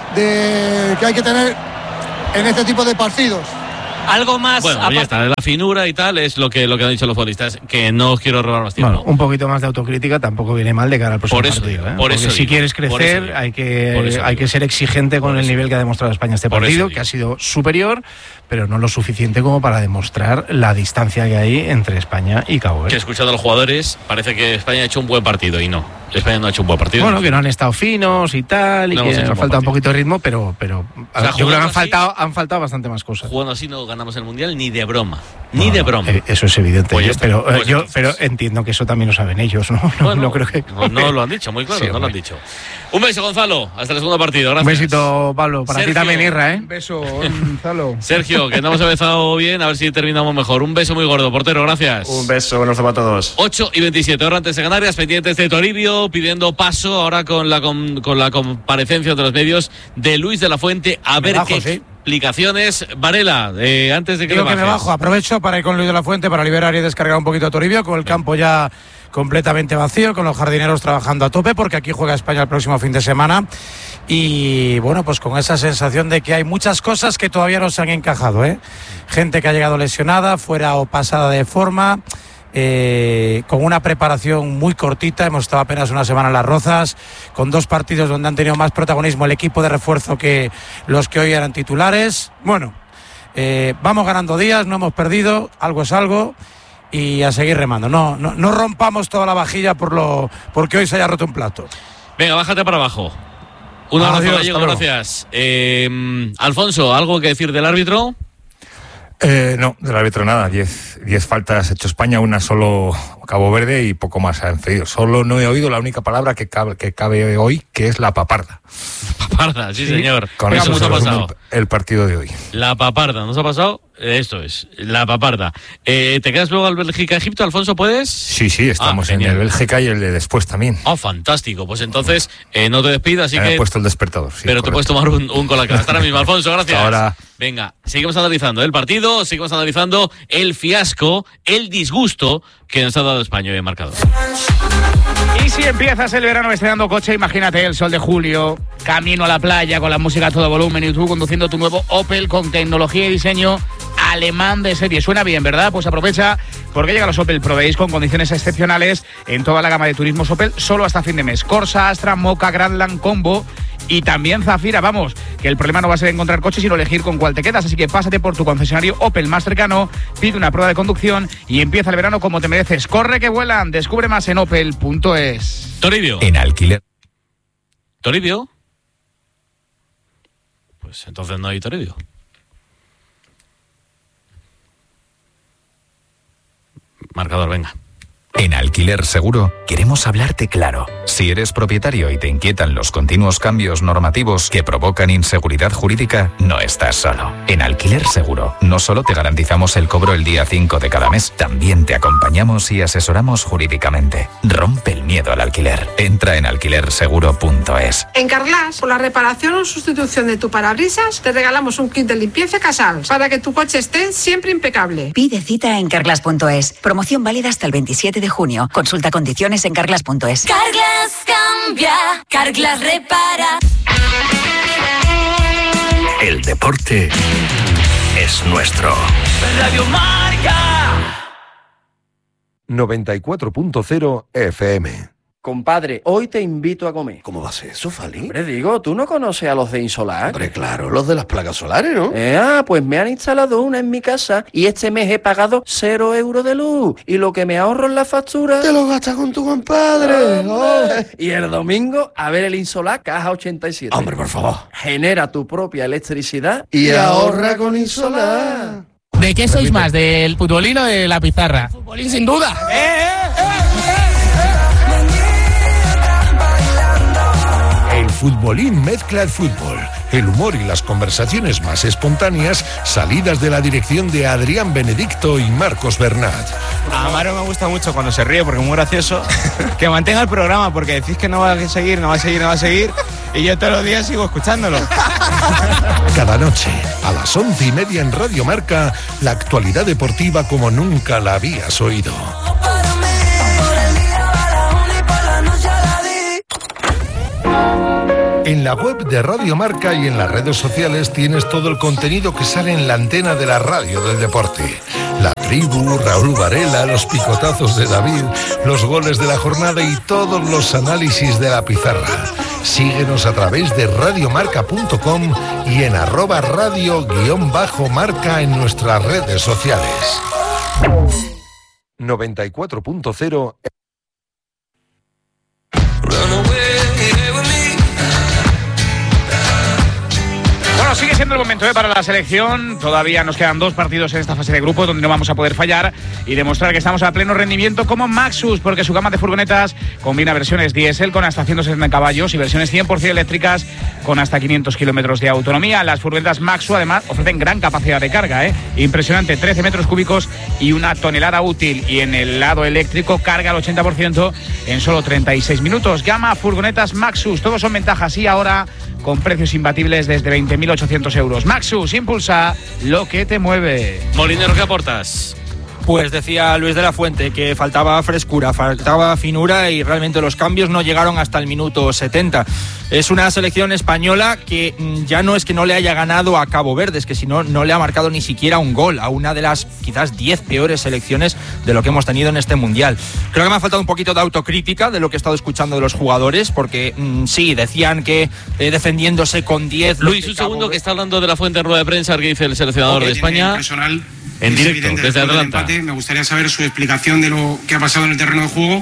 de, que hay que tener en este tipo de partidos. Algo más. Bueno, ya está, la finura y tal es lo que, lo que han dicho los futbolistas, que no os quiero robar más tiempo. Bueno, un poquito más de autocrítica tampoco viene mal de cara al próximo Por eso partido. digo, ¿eh? por eso Porque si digo, quieres por eso crecer, digo. hay Por que, eso hay digo. que ser exigente con el nivel que ha demostrado España este Por eso partido, digo. que ha sido superior, pero no lo suficiente como para demostrar la distancia que hay entre España y Cabo Verde. Que escuchando a los jugadores, parece que España ha hecho un buen partido y no. España no ha hecho un buen partido. Bueno, que no han estado finos y tal, y No que hemos hecho ha un buen faltado un partido. poquito de ritmo, pero, pero O sea, yo creo que jugando han así- faltado, han faltado bastante más cosas. Jugando así no ganamos el Mundial ni de broma. Ni de broma. Eh, Eso es evidente, Pues ya yo- está. pero, eh, Pues yo, entonces. pero entiendo que eso también lo saben ellos, ¿no? No, Bueno, no creo que... No, no lo han dicho, muy claro, Sí, no lo han hombre. dicho. Un beso, Gonzalo. Hasta el segundo partido. Un Gracias. besito, Pablo, para Sergio. ti también, Irra, ¿eh? Un beso, Gonzalo. Sergio, que no hemos empezado bien, a ver si terminamos mejor. Un beso muy gordo, portero, gracias. Un beso, buenos para todos. ocho y veintisiete, ahora antes de Canarias, pendientes de Toribio, pidiendo paso ahora con la, con, con la comparecencia de los medios de Luis de la Fuente, a ver bajo, qué sí. explicaciones. Varela, eh, antes de que Digo me que me bajes. bajo, aprovecho para ir con Luis de la Fuente para liberar y descargar un poquito a Toribio, con el campo ya completamente vacío, con los jardineros trabajando a tope, porque aquí juega España el próximo fin de semana. Y bueno, pues con esa sensación de que hay muchas cosas que todavía no se han encajado, ¿eh? Gente que ha llegado lesionada, fuera o pasada de forma. Eh, con una preparación muy cortita, hemos estado apenas una semana en Las Rozas, con dos partidos donde han tenido más protagonismo el equipo de refuerzo que los que hoy eran titulares. Bueno, eh, vamos ganando días, no hemos perdido, algo es algo, y a seguir remando. No, no, no rompamos toda la vajilla por lo porque hoy se haya roto un plato. Venga, bájate para abajo. Un abrazo, Adiós, Gallego, hasta luego. gracias. Eh, Alfonso, ¿algo que decir del árbitro? Eh, no, del árbitro nada. Diez, diez faltas ha hecho España, una solo Cabo Verde y poco más ha inferido. Solo no he oído la única palabra que cabe, que cabe hoy, que es la paparda. Paparda, sí, señor. Con Venga, eso nos se ha resume pasado. el, el partido de hoy. La paparda, ¿nos ha pasado? Eh, Esto es, la paparda. Eh, ¿Te quedas luego al Bélgica-Egipto, Alfonso, puedes? Sí, sí, estamos Ah, en genial. el Bélgica y el de después también. Ah, fantástico. Pues entonces eh, no te despidas, así Me que... he puesto el despertador. Sí, pero te correcto. puedes tomar un, un colacao. Hasta ahora mismo, Alfonso, gracias. Hasta ahora. Venga, seguimos analizando el partido, seguimos analizando el fiasco, el disgusto que nos ha dado España hoy en marcador. Y si empiezas el verano estrenando coche, imagínate el sol de julio, camino a la playa con la música a todo volumen y tú conduciendo tu nuevo Opel con tecnología y diseño alemán de serie. Suena bien, ¿verdad? Pues aprovecha porque llegan los Opel Pro Days con condiciones excepcionales en toda la gama de turismos Opel, solo hasta fin de mes. Corsa, Astra, Mocha, Grandland, Combo y también Zafira. Vamos, que el problema no va a ser encontrar coche, sino elegir con cuál te quedas. Así que pásate por tu concesionario Opel más cercano, pide una prueba de conducción y empieza el verano como te mereces. Corre que vuelan, descubre más en opel punto es. Toribio. En alquiler. ¿Toribio? Pues entonces no hay Toribio. Marcador, venga. En Alquiler Seguro queremos hablarte claro. Si eres propietario y te inquietan los continuos cambios normativos que provocan inseguridad jurídica, no estás solo. En Alquiler Seguro no solo te garantizamos el cobro el día cinco de cada mes, también te acompañamos y asesoramos jurídicamente. Rompe el miedo al alquiler. Entra en alquiler seguro punto es. En Carglass, por la reparación o sustitución de tu parabrisas, te regalamos un kit de limpieza Casals para que tu coche esté siempre impecable. Pide cita en carglass punto es. Promoción válida hasta el veintisiete de junio. Consulta condiciones en carglass punto es. Carglass cambia, Carglass repara. El deporte es nuestro. Radio Marca. noventa y cuatro punto cero F M. Compadre, hoy te invito a comer. ¿Cómo va a ser eso, Fali? Hombre, digo, ¿tú no conoces a los de Insolar? Hombre, claro, los de las placas solares, ¿no? Eh, ah, pues me han instalado una en mi casa y este mes he pagado cero euros de luz. Y lo que me ahorro en la factura... Te lo gastas con tu compadre. ¡Oh! Y el domingo, a ver el Insolar Caja ochenta y siete. Hombre, por favor. Genera tu propia electricidad Y ahorra con Insolar. ¿De qué sois más? ¿Del futbolín o de la pizarra? Futbolín, sin duda. ¡Eh, eh, eh, Futbolín mezcla el fútbol, el humor y las conversaciones más espontáneas, salidas de la dirección de Adrián Benedicto y Marcos Bernat. A Amaro me gusta mucho cuando se ríe porque es muy gracioso. Que mantenga el programa porque decís que no va a seguir, no va a seguir, no va a seguir. Y yo todos los días sigo escuchándolo. Cada noche, a las once y media en Radio Marca, la actualidad deportiva como nunca la habías oído. En la web de Radio Marca y en las redes sociales tienes todo el contenido que sale en la antena de la radio del deporte. La tribu, Raúl Varela, los picotazos de David, los goles de la jornada y todos los análisis de la pizarra. Síguenos a través de radiomarca punto com y en arroba radio guión bajo marca en nuestras redes sociales. noventa y cuatro punto cero. Bueno, sigue siendo el momento ¿eh? para la selección. Todavía nos quedan dos partidos en esta fase de grupos donde no vamos a poder fallar y demostrar que estamos a pleno rendimiento como Maxus, porque su gama de furgonetas combina versiones diésel con hasta ciento sesenta caballos y versiones cien por ciento eléctricas con hasta quinientos kilómetros de autonomía. Las furgonetas Maxus además ofrecen gran capacidad de carga, ¿eh? impresionante, trece metros cúbicos y una tonelada útil. Y en el lado eléctrico carga el ochenta por ciento en solo treinta y seis minutos. Gama furgonetas Maxus, todos son ventajas y ahora con precios imbatibles desde veinte mil ochocientos euros. Maxus, impulsa lo que te mueve. Molinero, ¿qué aportas? Pues decía Luis de la Fuente que faltaba frescura, faltaba finura y realmente los cambios no llegaron hasta el minuto setenta. Es una selección española que ya no es que no le haya ganado a Cabo Verde, es que si no, no le ha marcado ni siquiera un gol a una de las quizás diez peores selecciones de lo que hemos tenido en este Mundial. Creo que me ha faltado un poquito de autocrítica de lo que he estado escuchando de los jugadores, porque mmm, sí, decían que eh, defendiéndose con diez... Luis, un segundo, que está hablando de la Fuente en rueda de prensa, que dice el seleccionador okay, de España. Personal. En es directo, desde Atlanta. Empate. Me gustaría saber su explicación de lo que ha pasado en el terreno de juego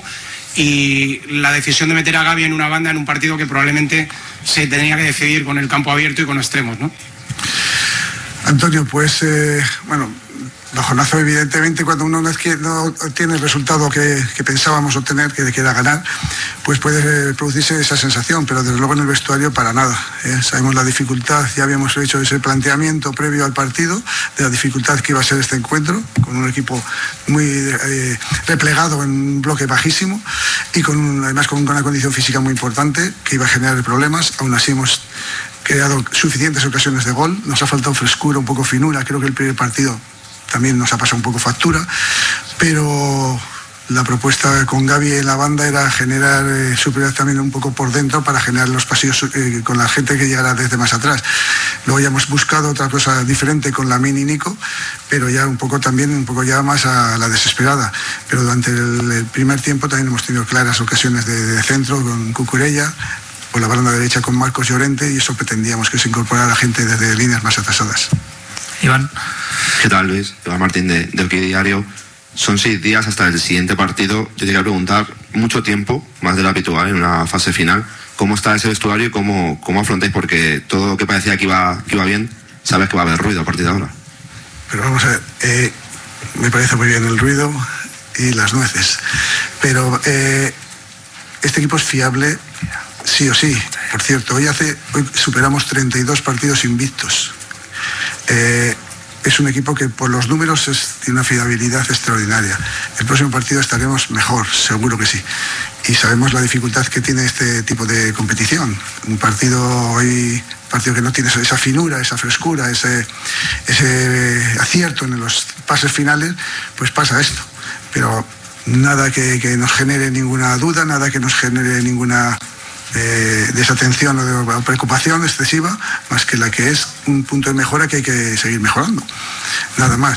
y la decisión de meter a Gavi en una banda en un partido que probablemente se tenía que decidir con el campo abierto y con extremos, ¿no? Antonio, pues, eh, bueno, bajonazo evidentemente cuando uno no, es que no tiene el resultado que, que pensábamos obtener, que era ganar, pues puede producirse esa sensación, pero desde luego en el vestuario para nada. ¿eh? Sabemos la dificultad, ya habíamos hecho ese planteamiento previo al partido, de la dificultad que iba a ser este encuentro, con un equipo muy eh, replegado en un bloque bajísimo y con un, además con una condición física muy importante que iba a generar problemas. Aún así hemos creado suficientes ocasiones de gol, nos ha faltado frescura, un poco finura, creo que el primer partido también nos ha pasado un poco factura, pero la propuesta con Gavi en la banda era generar eh, superioridad también un poco por dentro para generar los pasillos eh, con la gente que llegara desde más atrás. Luego ya hemos buscado otra cosa diferente con Lamine y Nico, pero ya un poco también, un poco ya más a la desesperada. Pero durante el, el primer tiempo también hemos tenido claras ocasiones de, de centro con Cucurella, por la banda derecha con Marcos Llorente, y eso pretendíamos que se incorporara gente desde líneas más atrasadas. Iván. ¿Qué tal, Luis? Iván Martín de, de Hockey Diario. Son seis días hasta el siguiente partido. Yo te quería preguntar, mucho tiempo, más de lo habitual en una fase final, ¿cómo está ese vestuario y cómo, cómo afrontáis? Porque todo lo que parecía que iba, que iba bien, sabes que va a haber ruido a partir de ahora. Pero vamos a ver, eh, me parece muy bien el ruido y las nueces, pero eh, este equipo es fiable sí o sí. Por cierto, hoy, hace, hoy superamos treinta y dos partidos invictos. Eh, es un equipo que por los números es, tiene una fiabilidad extraordinaria. El próximo partido estaremos mejor, seguro que sí. Y sabemos la dificultad que tiene este tipo de competición. Un partido hoy, partido que no tiene esa finura, esa frescura, ese, ese acierto en los pases finales, pues pasa esto. Pero nada que, que nos genere ninguna duda, nada que nos genere ninguna Eh, desatención o de preocupación excesiva, más que la que es un punto de mejora que hay que seguir mejorando. Nada más.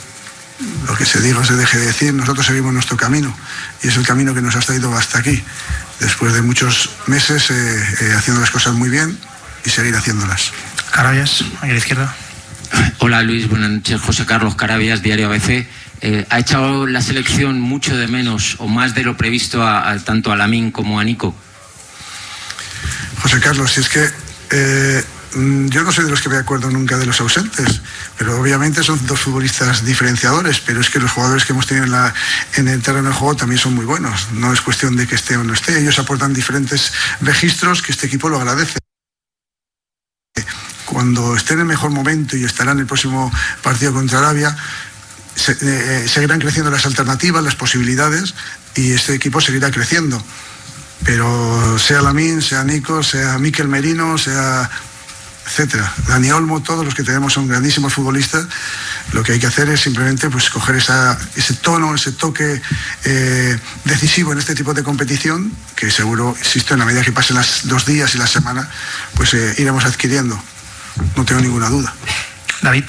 Lo que se diga o se deje de decir, nosotros seguimos nuestro camino y es el camino que nos ha traído hasta aquí, después de muchos meses eh, eh, haciendo las cosas muy bien y seguir haciéndolas. Carabias, aquí a la izquierda. Hola Luis, buenas noches. José Carlos Carabias, Diario A B C. Eh, ¿Ha echado la selección mucho de menos o más de lo previsto a, a, tanto a Lamine como a Nico? José Carlos, si es que eh, Yo no soy de los que me acuerdo nunca de los ausentes, pero obviamente son dos futbolistas diferenciadores, pero es que los jugadores que hemos tenido en, la, en el terreno de juego también son muy buenos. No es cuestión de que esté o no esté, ellos aportan diferentes registros que este equipo lo agradece. Cuando esté en el mejor momento y estará en el próximo partido contra Arabia, se, eh, seguirán creciendo las alternativas, las posibilidades, y este equipo seguirá creciendo. Pero sea Lamine, sea Nico, sea Mikel Merino, sea etcétera, Dani Olmo, todos los que tenemos son grandísimos futbolistas. Lo que hay que hacer es simplemente pues coger esa, ese tono, ese toque eh, decisivo en este tipo de competición, que seguro, insisto, en la medida que pasen los dos días y la semana, pues eh, iremos adquiriendo. No tengo ninguna duda. David.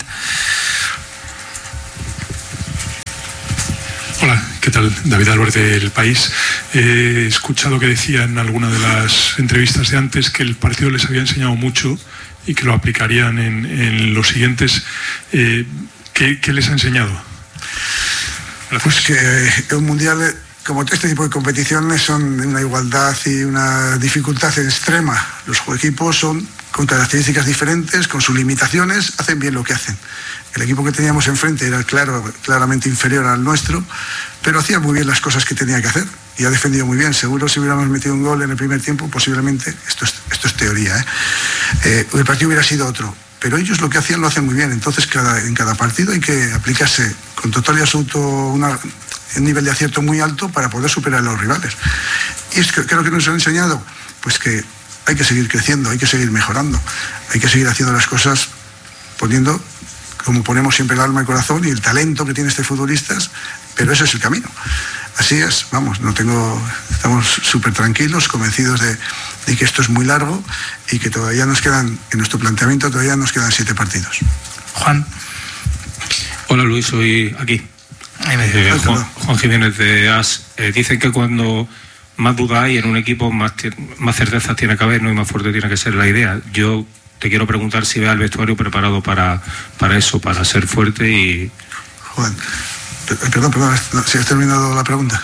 Hola, ¿qué tal? David Álvarez del País. He escuchado que decía en alguna de las entrevistas de antes que el partido les había enseñado mucho y que lo aplicarían en, en los siguientes. Eh, ¿qué, ¿Qué les ha enseñado? Gracias. Pues que un mundial, como este tipo de competiciones, son de una igualdad y una dificultad extrema. Los equipos son con características diferentes, con sus limitaciones, hacen bien lo que hacen. El equipo que teníamos enfrente era claro, claramente inferior al nuestro, pero hacía muy bien las cosas que tenía que hacer y ha defendido muy bien. Seguro si hubiéramos metido un gol en el primer tiempo, posiblemente, esto es, esto es teoría, ¿eh? Eh, el partido hubiera sido otro, pero ellos lo que hacían lo hacen muy bien. Entonces cada, en cada partido hay que aplicarse con total y absoluto una, un nivel de acierto muy alto para poder superar a los rivales. Y es que creo que nos han enseñado pues que hay que seguir creciendo, hay que seguir mejorando, hay que seguir haciendo las cosas poniendo, como ponemos siempre, el alma, el corazón y el talento que tiene este futbolista, pero ese es el camino. Así es, vamos, no tengo, estamos súper tranquilos, convencidos de, de que esto es muy largo y que todavía nos quedan, en nuestro planteamiento todavía nos quedan siete partidos. Juan. Hola Luis, soy aquí. Eh, Juan, Juan Jiménez de A S. Eh, dicen que cuando más duda hay en un equipo, más, más certeza tiene que haber, ¿no? Y más fuerte tiene que ser la idea. Yo te quiero preguntar si ve al vestuario preparado para, para eso, para ser fuerte y... Juan, perdón, perdón, si has terminado la pregunta.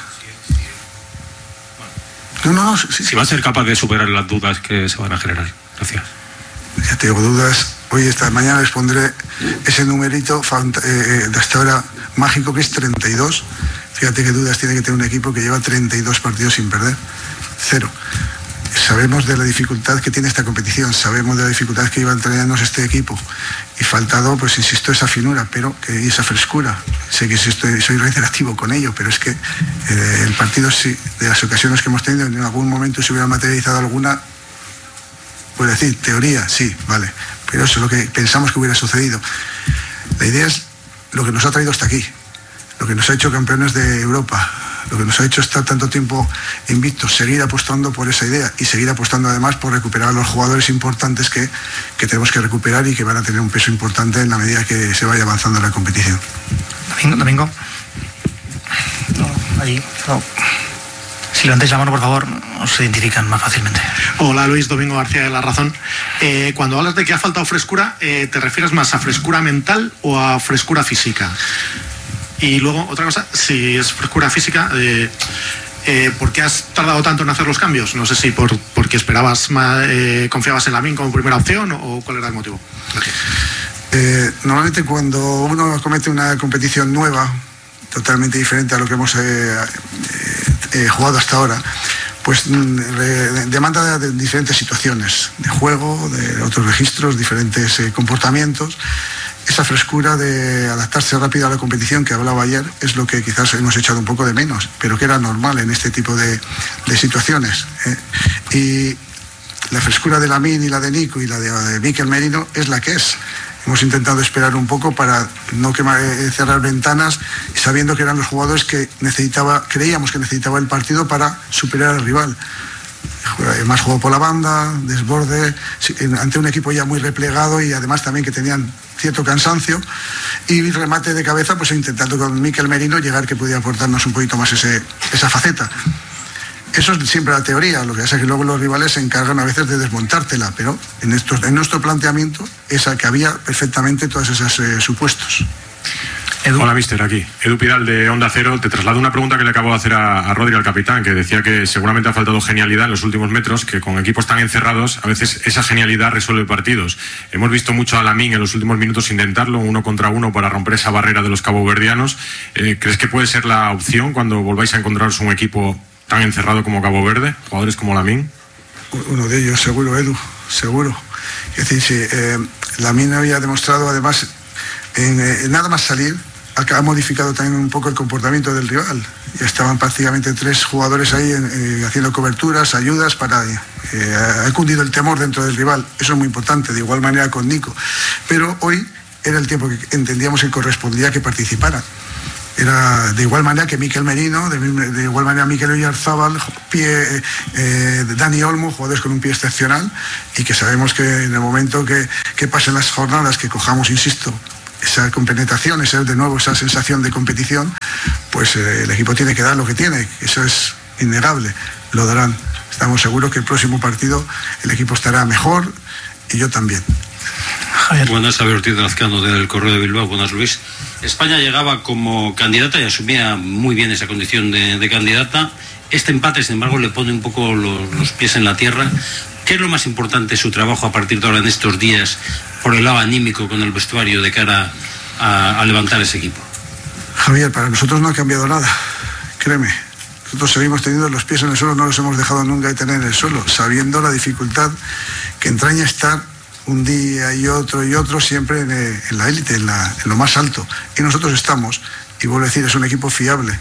No, no, no. Sí, si va a ser capaz de superar las dudas que se van a generar. Gracias. Ya tengo dudas. Hoy, esta mañana, les pondré ese numerito eh, de hasta ahora mágico, que es treinta y dos. Fíjate qué dudas tiene que tener un equipo que lleva treinta y dos partidos sin perder. Cero. Sabemos de la dificultad que tiene esta competición, sabemos de la dificultad que iba a entrenarnos este equipo y faltado, pues insisto, esa finura, pero que, y esa frescura. Sé que estoy, soy reiterativo con ello, pero es que eh, el partido, sí, de las ocasiones que hemos tenido, en algún momento se hubiera materializado alguna, puedo decir, teoría, sí, vale, pero eso es lo que pensamos que hubiera sucedido. La idea es lo que nos ha traído hasta aquí, lo que nos ha hecho campeones de Europa, lo que nos ha hecho estar tanto tiempo invictos, seguir apostando por esa idea y seguir apostando además por recuperar a los jugadores importantes que, que tenemos que recuperar y que van a tener un peso importante en la medida que se vaya avanzando en la competición. Domingo, Domingo. No, ahí, no. Si levantáis la mano, por favor, os identifican más fácilmente. Hola Luis, Domingo García de La Razón. Eh, cuando hablas de que ha faltado frescura, eh, ¿te refieres más a frescura mental o a frescura física? Y luego, otra cosa, si es frescura física, eh, eh, ¿por qué has tardado tanto en hacer los cambios? No sé si por porque esperabas más, eh, confiabas en Lamine como primera opción o cuál era el motivo. Gracias. Eh, normalmente cuando uno comete una competición nueva, totalmente diferente a lo que hemos eh, eh, eh, jugado hasta ahora, pues eh, demanda de, de diferentes situaciones, de juego, de otros registros, diferentes eh, comportamientos. Esa frescura de adaptarse rápido a la competición que hablaba ayer es lo que quizás hemos echado un poco de menos, pero que era normal en este tipo de, de situaciones. ¿eh? Y la frescura de Lamine y la de Nico y la de, de Mikel Merino es la que es. Hemos intentado esperar un poco para no quemar, eh, cerrar ventanas, sabiendo que eran los jugadores que necesitaba, creíamos que necesitaba el partido para superar al rival. Más juego por la banda, desborde, ante un equipo ya muy replegado y además también que tenían cierto cansancio, y remate de cabeza, pues intentando con Mikel Merino llegar, que podía aportarnos un poquito más ese, esa faceta. Eso es siempre la teoría, lo que pasa es que luego los rivales se encargan a veces de desmontártela, pero en, estos, en nuestro planteamiento esa que había perfectamente todos esos eh, supuestos. Edu. Hola, mister, aquí. Edu Pidal de Onda Cero. Te traslado una pregunta que le acabo de hacer a, a Rodri, al capitán, que decía que seguramente ha faltado genialidad en los últimos metros, que con equipos tan encerrados, a veces esa genialidad resuelve partidos. Hemos visto mucho a Lamine en los últimos minutos intentarlo, uno contra uno, para romper esa barrera de los caboverdianos. Eh, ¿Crees que puede ser la opción cuando volváis a encontraros un equipo tan encerrado como Cabo Verde, jugadores como Lamine? Uno de ellos, seguro, Edu, seguro. Es decir, sí, eh, Lamine había demostrado, además, en, eh, nada más salir, ha modificado también un poco el comportamiento del rival. Ya estaban prácticamente tres jugadores ahí en, eh, haciendo coberturas, ayudas, para eh, ha cundido el temor dentro del rival. Eso es muy importante, de igual manera con Nico. Pero hoy era el tiempo que entendíamos que correspondía que participara. Era de igual manera que Mikel Merino, de, de igual manera Mikel Oyarzábal, pie, eh, Dani Olmo, jugadores con un pie excepcional, y que sabemos que en el momento que, que pasen las jornadas, que cojamos, insisto, esa compenetración, esa, de nuevo esa sensación de competición, pues eh, el equipo tiene que dar lo que tiene, eso es innegable, lo darán. Estamos seguros que el próximo partido el equipo estará mejor, y yo también. Javier. Buenas, Javier Ortiz de Lazcano del Correo de Bilbao. Buenas, Luis. España llegaba como candidata y asumía muy bien esa condición de, de candidata. Este empate, sin embargo, le pone un poco los, los pies en la tierra. ¿Qué es lo más importante de su trabajo a partir de ahora en estos días, por el lado anímico con el vestuario, de cara a, a levantar ese equipo? Javier, para nosotros no ha cambiado nada, créeme. Nosotros seguimos teniendo los pies en el suelo, no los hemos dejado nunca de tener en el suelo, sabiendo la dificultad que entraña estar un día y otro y otro siempre en, en la élite, en, la, en lo más alto. Y nosotros estamos, y vuelvo a decir, es un equipo fiable,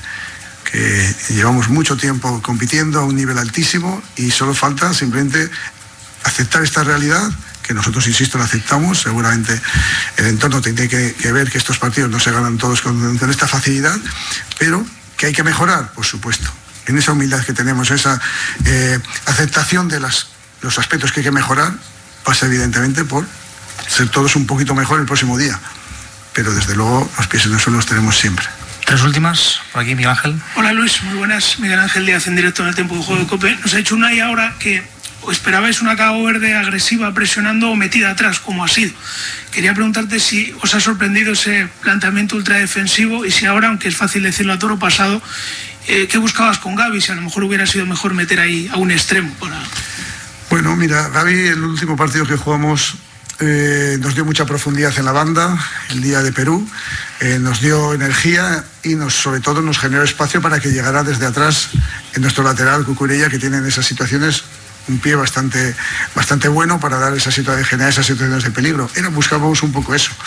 que llevamos mucho tiempo compitiendo a un nivel altísimo, y solo falta simplemente aceptar esta realidad, que nosotros, insisto, la aceptamos. Seguramente el entorno tiene que, que ver que estos partidos no se ganan todos con, con esta facilidad, pero que hay que mejorar, por supuesto. En esa humildad que tenemos, esa eh, aceptación de las, los aspectos que hay que mejorar, pasa evidentemente por ser todos un poquito mejor el próximo día. Pero desde luego los pies en el suelo los tenemos siempre. Tres últimas, por aquí Miguel Ángel. Hola Luis, muy buenas. Miguel Ángel Díaz, en directo en el Tiempo de Juego de COPE. Nos ha dicho una y ahora que o esperabais una Cabo Verde agresiva, presionando o metida atrás, como ha sido. Quería preguntarte si os ha sorprendido ese planteamiento ultradefensivo, y si ahora, aunque es fácil decirlo a toro pasado, eh, ¿qué buscabas con Gavi? Si a lo mejor hubiera sido mejor meter ahí a un extremo para... Bueno, mira, Gavi, el último partido que jugamos eh, nos dio mucha profundidad en la banda, el día de Perú, eh, nos dio energía, y nos, sobre todo nos generó espacio para que llegara desde atrás en nuestro lateral Cucurella, que tiene en esas situaciones un pie bastante, bastante bueno para dar esa situación, generar esas situaciones de peligro. Era, buscábamos un poco eso.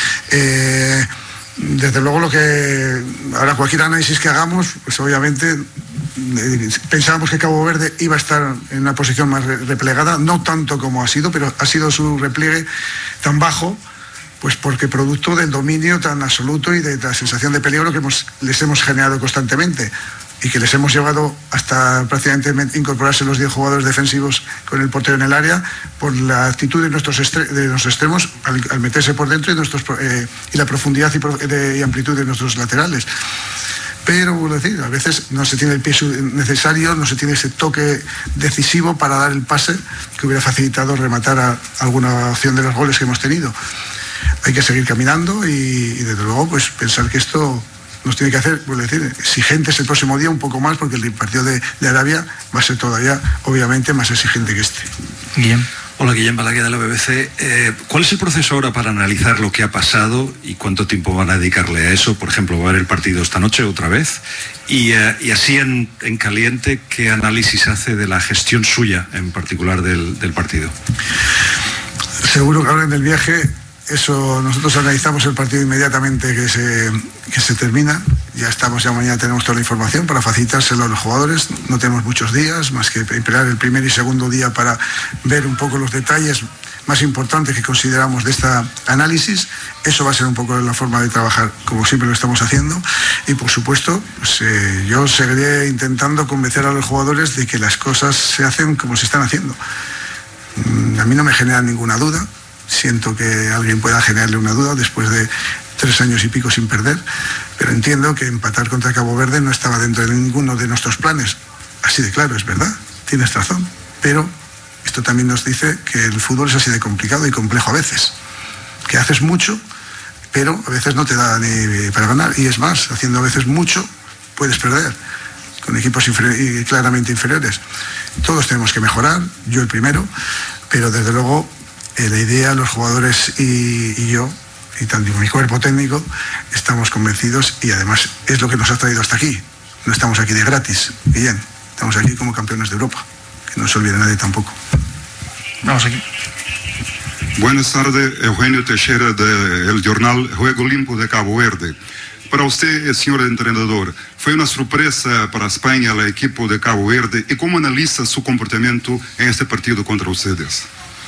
Eh, desde luego, lo que ahora cualquier análisis que hagamos, pues obviamente eh, pensábamos que Cabo Verde iba a estar en una posición más replegada, no tanto como ha sido, pero ha sido su repliegue tan bajo, pues porque producto del dominio tan absoluto y de la sensación de peligro que hemos, les hemos generado constantemente, y que les hemos llevado hasta prácticamente incorporarse los diez jugadores defensivos con el portero en el área, por la actitud de nuestros, de los extremos al, al meterse por dentro, y, nuestros, eh, y la profundidad y, de, y amplitud de nuestros laterales. Pero, vuelvo a decir, a veces no se tiene el pie necesario, no se tiene ese toque decisivo para dar el pase que hubiera facilitado rematar a alguna opción de los goles que hemos tenido. Hay que seguir caminando y, y desde luego, pues pensar que esto nos tiene que hacer, vuelvo a decir, exigentes el próximo día, un poco más, porque el partido de, de Arabia va a ser todavía, obviamente, más exigente que este. Guillem. Hola, Guillem Balaguer de la B B C. Eh, ¿Cuál es el proceso ahora para analizar lo que ha pasado y cuánto tiempo van a dedicarle a eso? Por ejemplo, ¿va a ver el partido esta noche otra vez? Y, eh, y así en, en caliente, ¿qué análisis hace de la gestión suya, en particular del, del partido? Seguro que ahora en el viaje... Eso, nosotros analizamos el partido inmediatamente que se, que se termina. Ya estamos, ya mañana tenemos toda la información para facilitárselo a los jugadores. No tenemos muchos días, más que esperar el primer y segundo día para ver un poco los detalles más importantes que consideramos de este análisis. Eso va a ser un poco la forma de trabajar, como siempre lo estamos haciendo. Y por supuesto, pues, eh, yo seguiré intentando convencer a los jugadores de que las cosas se hacen como se están haciendo. A mí no me genera ninguna duda. Siento que alguien pueda generarle una duda después de tres años y pico sin perder, pero entiendo que empatar contra Cabo Verde no estaba dentro de ninguno de nuestros planes. Así de claro, es verdad, tienes razón, pero esto también nos dice que el fútbol es así de complicado y complejo a veces, que haces mucho pero a veces no te da ni para ganar, y es más, haciendo a veces mucho puedes perder con equipos inferi- claramente inferiores. Todos tenemos que mejorar, yo el primero, pero desde luego eh, la idea, los jugadores y, y yo, y tanto mi cuerpo técnico, estamos convencidos, y además es lo que nos ha traído hasta aquí. No estamos aquí de gratis, bien, estamos aquí como campeones de Europa, que no se olvide nadie tampoco. Vamos aquí. Buenas tardes, Eugenio Teixeira del jornal Juego Limpio de Cabo Verde. Para usted, señor entrenador, ¿fue una sorpresa para España el equipo de Cabo Verde? ¿Y cómo analiza su comportamiento en este partido contra ustedes?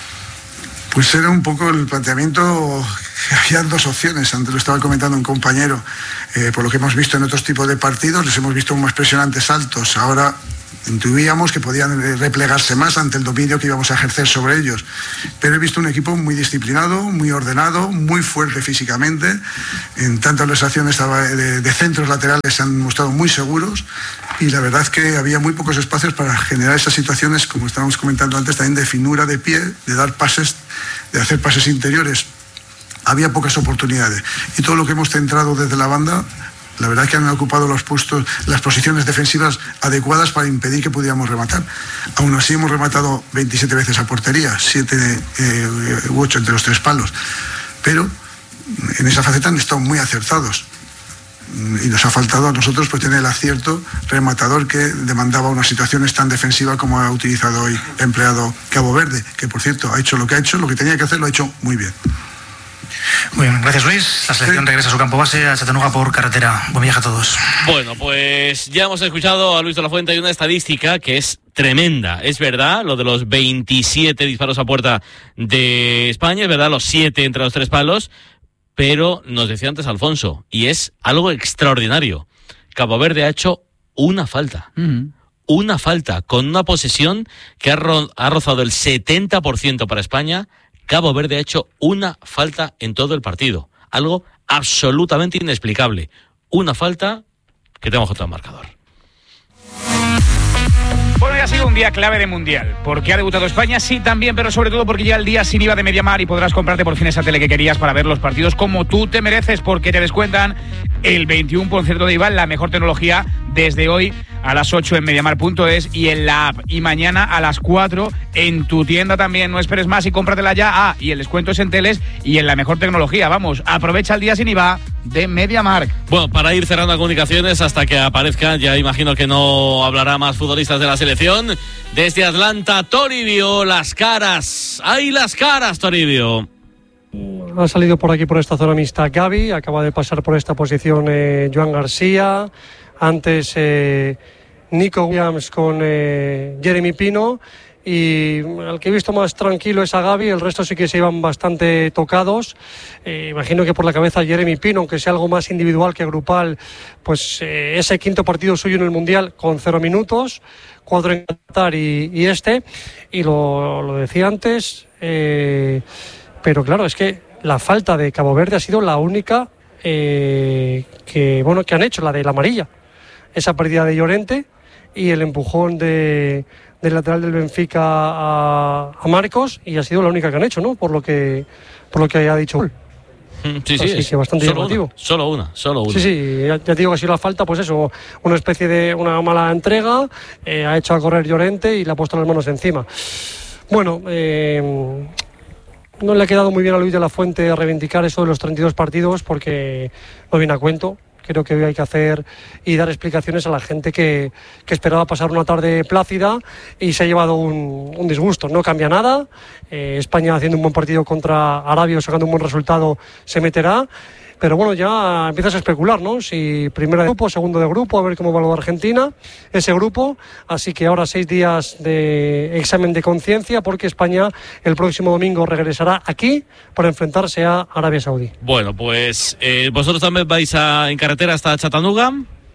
Pues era un poco el planteamiento, había dos opciones, antes lo estaba comentando un compañero, eh, por lo que hemos visto en otros tipos de partidos, les hemos visto más presionantes altos, ahora intuíamos que podían replegarse más ante el dominio que íbamos a ejercer sobre ellos, pero he visto un equipo muy disciplinado, muy ordenado, muy fuerte físicamente, en tantas las acciones de, de centros laterales se han mostrado muy seguros, y la verdad es que había muy pocos espacios para generar esas situaciones, como estábamos comentando antes, también de finura de pie, de dar pases, de hacer pases interiores. Había pocas oportunidades, y todo lo que hemos centrado desde la banda, la verdad es que han ocupado los puestos, las posiciones defensivas adecuadas para impedir que pudiéramos rematar. Aún así hemos rematado veintisiete veces a portería, siete eh, u ocho entre los tres palos, pero en esa faceta han estado muy acertados, y nos ha faltado a nosotros pues tener el acierto rematador que demandaba unas situaciones tan defensivas como ha utilizado hoy el empleado Cabo Verde, que por cierto ha hecho lo que ha hecho, lo que tenía que hacer lo ha hecho muy bien. Muy bien, gracias Luis. La selección regresa a su campo base, a Chattanooga por carretera. Buen viaje a todos. Bueno, pues ya hemos escuchado a Luis de la Fuente. Hay una estadística que es tremenda. Es verdad, lo de los veintisiete disparos a puerta de España, es verdad, los siete entre los tres palos, pero nos decía antes Alfonso, y es algo extraordinario. Cabo Verde ha hecho una falta. Uh-huh. Una falta, con una posesión que ha, ro- ha rozado el setenta por ciento para España. Cabo Verde ha hecho una falta en todo el partido. Algo absolutamente inexplicable. Una falta que tenemos contra el marcador. Bueno, ya ha sido un día clave de Mundial, porque ha debutado España, sí también, pero sobre todo porque ya el día sin I V A de Mediamar y podrás comprarte por fin esa tele que querías para ver los partidos como tú te mereces, porque te descuentan el veintiuno por ciento de I V A en la mejor tecnología desde hoy a las ocho en mediamar punto es y en la app, y mañana a las cuatro en tu tienda también. No esperes más y cómpratela ya. Ah, y el descuento es en teles y en la mejor tecnología. Vamos, aprovecha el día sin I V A de MediaMarkt. Bueno, para ir cerrando comunicaciones hasta que aparezca, ya imagino que no hablará más futbolistas de la selección. Desde Atlanta, Toribio, las caras. ¡Ay, las caras, Toribio! Ha salido por aquí, por esta zona mixta, Gavi. Acaba de pasar por esta posición eh, Joan García. Antes eh, Nico Williams con eh, Jeremy Pino. Y al que he visto más tranquilo es a Gavi, el resto sí que se iban bastante tocados. Eh, imagino que por la cabeza Jeremy Pino, aunque sea algo más individual que grupal, pues eh, ese quinto partido suyo en el Mundial con cero minutos, cuatro en Qatar y, y este. Y lo, lo decía antes, eh, pero claro, es que la falta de Cabo Verde ha sido la única eh, que, bueno, que han hecho, la de la amarilla. Esa pérdida de Llorente y el empujón de... del lateral del Benfica a, a Marcos, y ha sido la única que han hecho, ¿no? Por lo que por lo que ha dicho. Sí, sí, Así que bastante solo llamativo. Una, solo una, solo una. Sí, sí, ya, ya te digo que ha sido la falta, pues eso, una especie de una mala entrega, eh, ha hecho a correr Llorente y le ha puesto las manos encima. Bueno, eh, no le ha quedado muy bien a Luis de la Fuente reivindicar eso de los treinta y dos partidos, porque no viene a cuento. Creo que hoy hay que hacer y dar explicaciones a la gente que, que esperaba pasar una tarde plácida y se ha llevado un, un disgusto. No cambia nada. Eh, España haciendo un buen partido contra Arabia o sacando un buen resultado se meterá. Pero bueno, ya empiezas a especular, ¿no? Si primero de grupo, segundo de grupo, a ver cómo va lo de Argentina, ese grupo. Así que ahora seis días de examen de conciencia, porque España el próximo domingo regresará aquí para enfrentarse a Arabia Saudí. Bueno, pues eh, vosotros también vais a, en carretera hasta Chattanooga.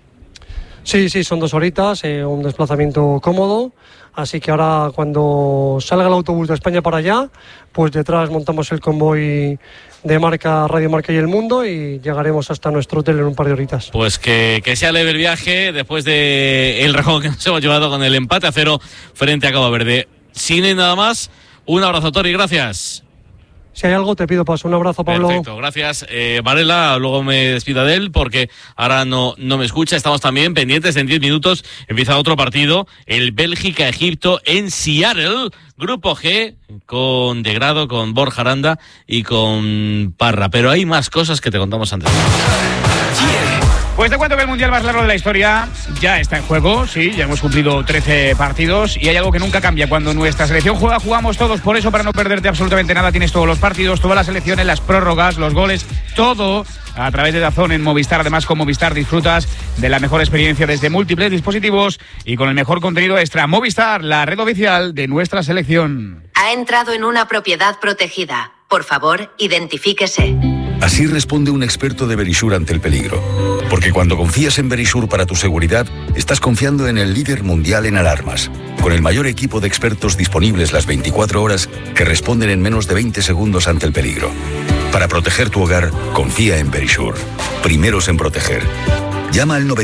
Sí, sí, son dos horitas, eh, un desplazamiento cómodo. Así que ahora cuando salga el autobús de España para allá, pues detrás montamos el convoy de Marca, Radio Marca y El Mundo y llegaremos hasta nuestro hotel en un par de horitas. Pues que, que sea leve el viaje después de el rejón que nos hemos llevado con el empate a cero frente a Cabo Verde. Sin nada más, un abrazo, Tori, gracias. Si hay algo, te pido paso. Un abrazo, Pablo. Perfecto, gracias. Eh, Varela, luego me despido de él porque ahora no, no me escucha. Estamos también pendientes. En diez minutos empieza otro partido, el Bélgica-Egipto en Seattle. Grupo G, con De Grado, con Borja Aranda y con Parra. Pero hay más cosas que te contamos antes. Pues te cuento que el Mundial más largo de la historia ya está en juego, sí, ya hemos cumplido trece partidos y hay algo que nunca cambia. Cuando nuestra selección juega, jugamos todos. Por eso, para no perderte absolutamente nada, tienes todos los partidos, todas las selecciones, las prórrogas, los goles, todo a través de DAZN en Movistar. Además, con Movistar disfrutas de la mejor experiencia desde múltiples dispositivos y con el mejor contenido extra. Movistar, la red oficial de nuestra selección. Ha entrado en una propiedad protegida. Por favor, identifíquese. Así responde un experto de Verisur ante el peligro. Porque cuando confías en Verisur para tu seguridad, estás confiando en el líder mundial en alarmas, con el mayor equipo de expertos disponibles las veinticuatro horas que responden en menos de veinte segundos ante el peligro. Para proteger tu hogar, confía en Verisur. Primeros en proteger. Llama al nueve